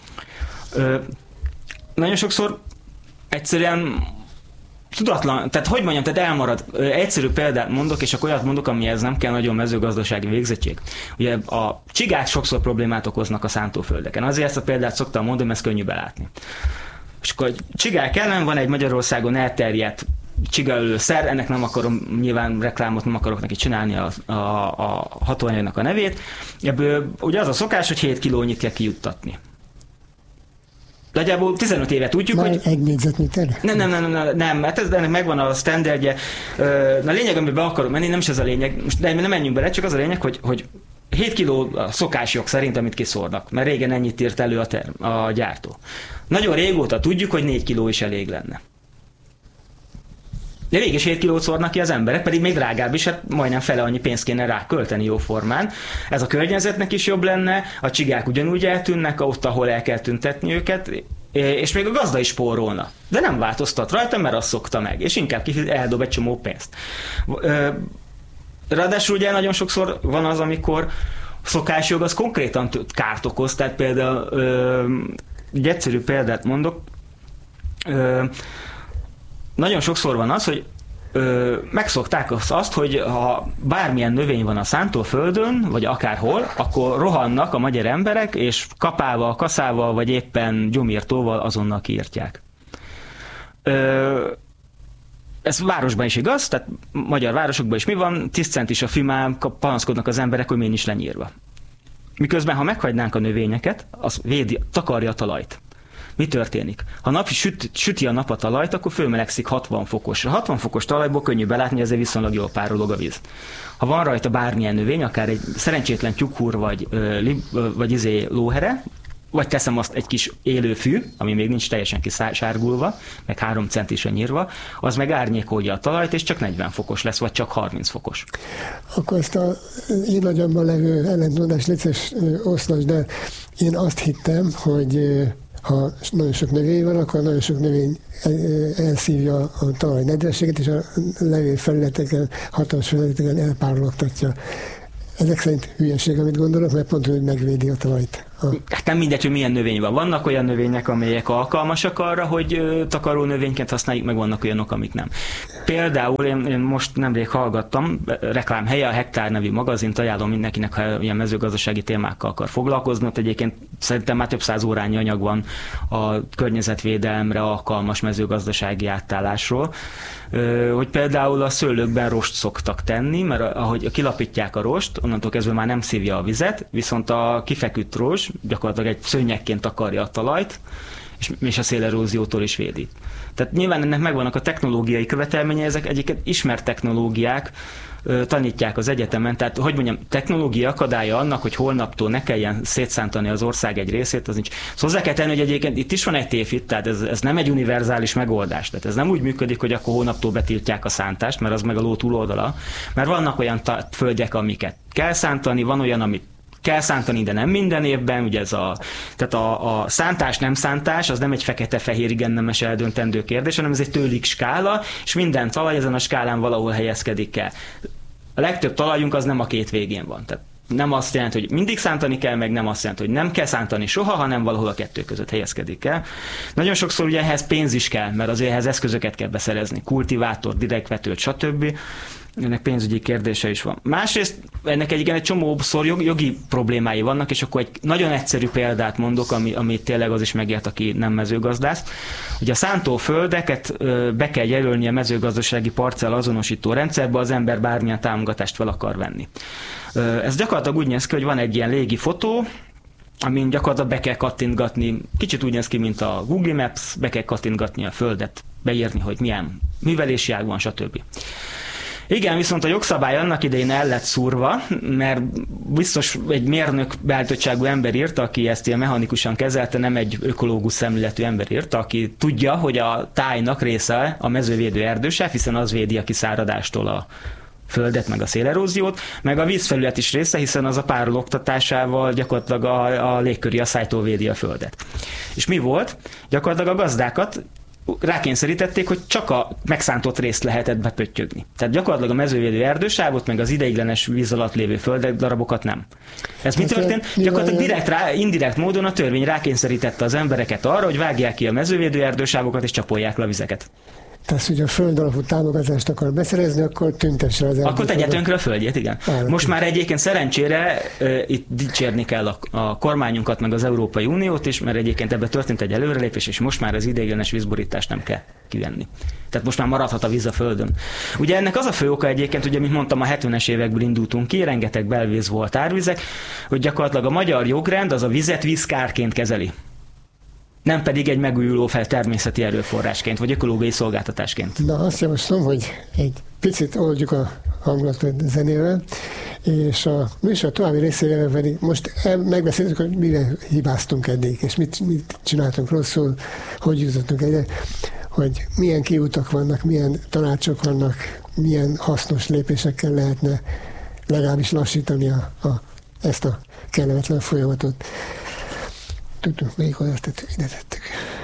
Ö, nagyon sokszor egyszerűen tudatlan, tehát hogy mondjam, tehát elmarad. Egyszerű példát mondok, és akkor olyat mondok, amihez nem kell nagyon mezőgazdasági végzettség. Ugye a csigák sokszor problémát okoznak a szántóföldeken. Azért ezt a példát szoktam mondani, mert ez könnyű belátni. És akkor csigák ellen van egy Magyarországon elterjedt csigaölő szer, ennek nem akarom, nyilván reklámot nem akarok neki csinálni a, a, a hatóanyagnak a nevét. Ebből ugye az a szokás, hogy hét kilónyit kell kijuttatni. Nagyjából tizenöt éve tudjuk, már hogy... egy négyzetméterre? Nem, nem, nem, nem, nem, mert ez, ennek megvan a standardje. Na, a lényeg, amiben be akarok menni, nem is ez a lényeg, most de nem menjünk bele, csak az a lényeg, hogy, hogy hét kiló a szokásjog szerint, amit kiszórnak, mert régen ennyit írt elő a, term, a gyártó. Nagyon régóta tudjuk, hogy négy kiló is elég lenne. De mégis hét kilót szórnak ki az emberek, pedig még drágább is, hát majdnem fele annyi pénzt kéne rá költeni jóformán. Ez a környezetnek is jobb lenne, a csigák ugyanúgy eltűnnek, ott, ahol el kell tüntetni őket, és még a gazda is spórolna. De nem változtat rajta, mert azt szokta meg, és inkább eldob egy csomó pénzt. Ráadásul ugye nagyon sokszor van az, amikor szokásjog az konkrétan kárt okoz, tehát például egy egyszerű példát mondok, Ö, nagyon sokszor van az, hogy Ö, megszokták azt, hogy ha bármilyen növény van a szántóföldön, vagy akárhol, akkor rohannak a magyar emberek, és kapával, kaszával, vagy éppen gyomírtóval azonnal kiírtják. Ö, ez városban is igaz, tehát magyar városokban is mi van, tíz centis a fimám, panaszkodnak az emberek, hogy miért nincs lenyírva. Miközben, ha meghagynánk a növényeket, az védi, takarja a talajt. Mi történik? Ha nap süt, süti a nap a talajt, akkor fölmelegszik hatvan fokosra. hatvan fokos talajból könnyű belátni, ezért viszonylag jól párolog a víz. Ha van rajta bármilyen növény, akár egy szerencsétlen tyúkhúr, vagy, vagy izé lóhere, vagy teszem azt egy kis élő fű, ami még nincs teljesen kisárgulva, meg három centisre nyírva, az meg árnyékolja a talajt, és csak negyven fokos lesz, vagy csak harminc fokos. Akkor ezt a én agyamban levő ellentmondást létszés oszlasd, de én azt hittem, hogy ha nagyon sok növény van, akkor nagyon sok növény elszívja a talaj nedvességet, és a levélfelületeken, hatalmas felületeken elpárologtatja. Ezek szerint hülyeség, amit gondolok, mert pont, hogy megvédi a talajt. Hát nem mindegy, hogy milyen növény van. Vannak olyan növények, amelyek alkalmasak arra, hogy takaró növényként használjuk, meg vannak olyanok, amik nem. Például én, én most nemrég hallgattam, reklámhelye, a Hektár nevű magazint, ajánlom mindenkinek, ha ilyen mezőgazdasági témákkal akar foglalkozni. Ott egyébként szerintem már több száz órányi anyag van a környezetvédelemre alkalmas mezőgazdasági átállásról, hogy például a szőlőkben rost szoktak tenni, mert ahogy kilapítják a rost, onnantól kezdve már nem szívja a vizet, viszont a kifeküdt rozs gyakorlatilag egy szőnyegként takarja a talajt, és, és a széleróziótól is védi. Tehát nyilván ennek megvannak a technológiai követelményei, ezek egyébként ismert technológiák, tanítják az egyetemen, tehát hogy mondjam, technológiai akadálya annak, hogy holnaptól ne kelljen szétszántani az ország egy részét, az nincs. Szóval hozzá kell tenni, hogy egyébként itt is van egy tévhit, tehát ez, ez nem egy univerzális megoldás, tehát ez nem úgy működik, hogy akkor hónaptól betiltják a szántást, mert az meg a ló túloldala, mert vannak olyan ta- földek, amiket kell szántani, van olyan, amit kell szántani, de nem minden évben, ugye ez a, tehát a, a szántás, nem szántás, az nem egy fekete-fehér igen nemes eldöntendő kérdés, hanem ez egy tőlik skála, és minden talaj ezen a skálán valahol helyezkedik el. A legtöbb talajunk az nem a két végén van. Tehát nem azt jelenti, hogy mindig szántani kell, meg nem azt jelenti, hogy nem kell szántani soha, hanem valahol a kettő között helyezkedik el. Nagyon sokszor ugye ehhez pénz is kell, mert azért ehhez eszközöket kell beszerezni, kultivátor, direktvetőt, stb. Ennek pénzügyi kérdése is van. Másrészt ennek egy, igen, egy csomószor jogi, jogi problémái vannak, és akkor egy nagyon egyszerű példát mondok, ami, ami tényleg az is megért, aki nem mezőgazdász. Ugye a szántóföldeket be kell jelölni a mezőgazdasági parcella azonosító rendszerbe, az ember bármilyen támogatást fel akar venni. Ez gyakorlatilag úgy néz ki, hogy van egy ilyen légi fotó, amin gyakorlatilag be kell kattintgatni, kicsit úgy néz ki, mint a Google Maps, be kell kattintgatni a földet, beírni, hogy milyen művelési ág van, stb. Igen, viszont a jogszabály annak idején el lett szúrva, mert biztos egy mérnök beállítottságú ember írta, aki ezt ilyen mechanikusan kezelte, nem egy ökológus szemléletű ember írta, aki tudja, hogy a tájnak része a mezővédő erdősáv, hiszen az védi a kiszáradástól a földet, meg a széleróziót, meg a vízfelület is része, hiszen az a párologtatásával gyakorlatilag a, a légköri asszálytól védi a földet. És mi volt? Gyakorlatilag a gazdákat rákényszerítették, hogy csak a megszántott részt lehetett bepöttyögni. Tehát gyakorlatilag a mezővédő erdősávot, meg az ideiglenes víz alatt lévő földek darabokat nem. Ez mi történt? Gyakorlatilag direkt rá, indirekt módon a törvény rákényszerítette az embereket arra, hogy vágják ki a mezővédő erdősávokat és csapolják le a vizeket. Tehát, hogy a föld alapú támogatást akar beszerezni, akkor tüntesse az erdőt. Akkor tegye tönkre a földjét, igen. Állat. Most már egyébként szerencsére uh, itt dicsérni kell a, a kormányunkat, meg az Európai Uniót is, mert egyébként ebbe történt egy előrelépés, és most már az ideiglenes vízborítást nem kell kivenni. Tehát most már maradhat a víz a földön. Ugye ennek az a fő oka egyébként, ugye, mint mondtam, a hetvenes évekből indultunk ki, rengeteg belvíz volt, árvizek, hogy gyakorlatilag a magyar jogrend az a vizet vízkárként kezeli. Nem pedig egy megújuló fel természeti erőforrásként, vagy ökológiai szolgáltatásként. Na, azt javaslom, hogy egy picit oldjuk a hangulatot zenével, és a műsor további részével pedig most megbeszéltük, hogy mire hibáztunk eddig, és mit, mit csináltunk rosszul, hogy jutottunk egyre, hogy milyen kiútak vannak, milyen tanácsok vannak, milyen hasznos lépésekkel lehetne legalábbis lassítani a, a, ezt a kellemetlen folyamatot. Tudtunk, melyik oldalt ide tettük.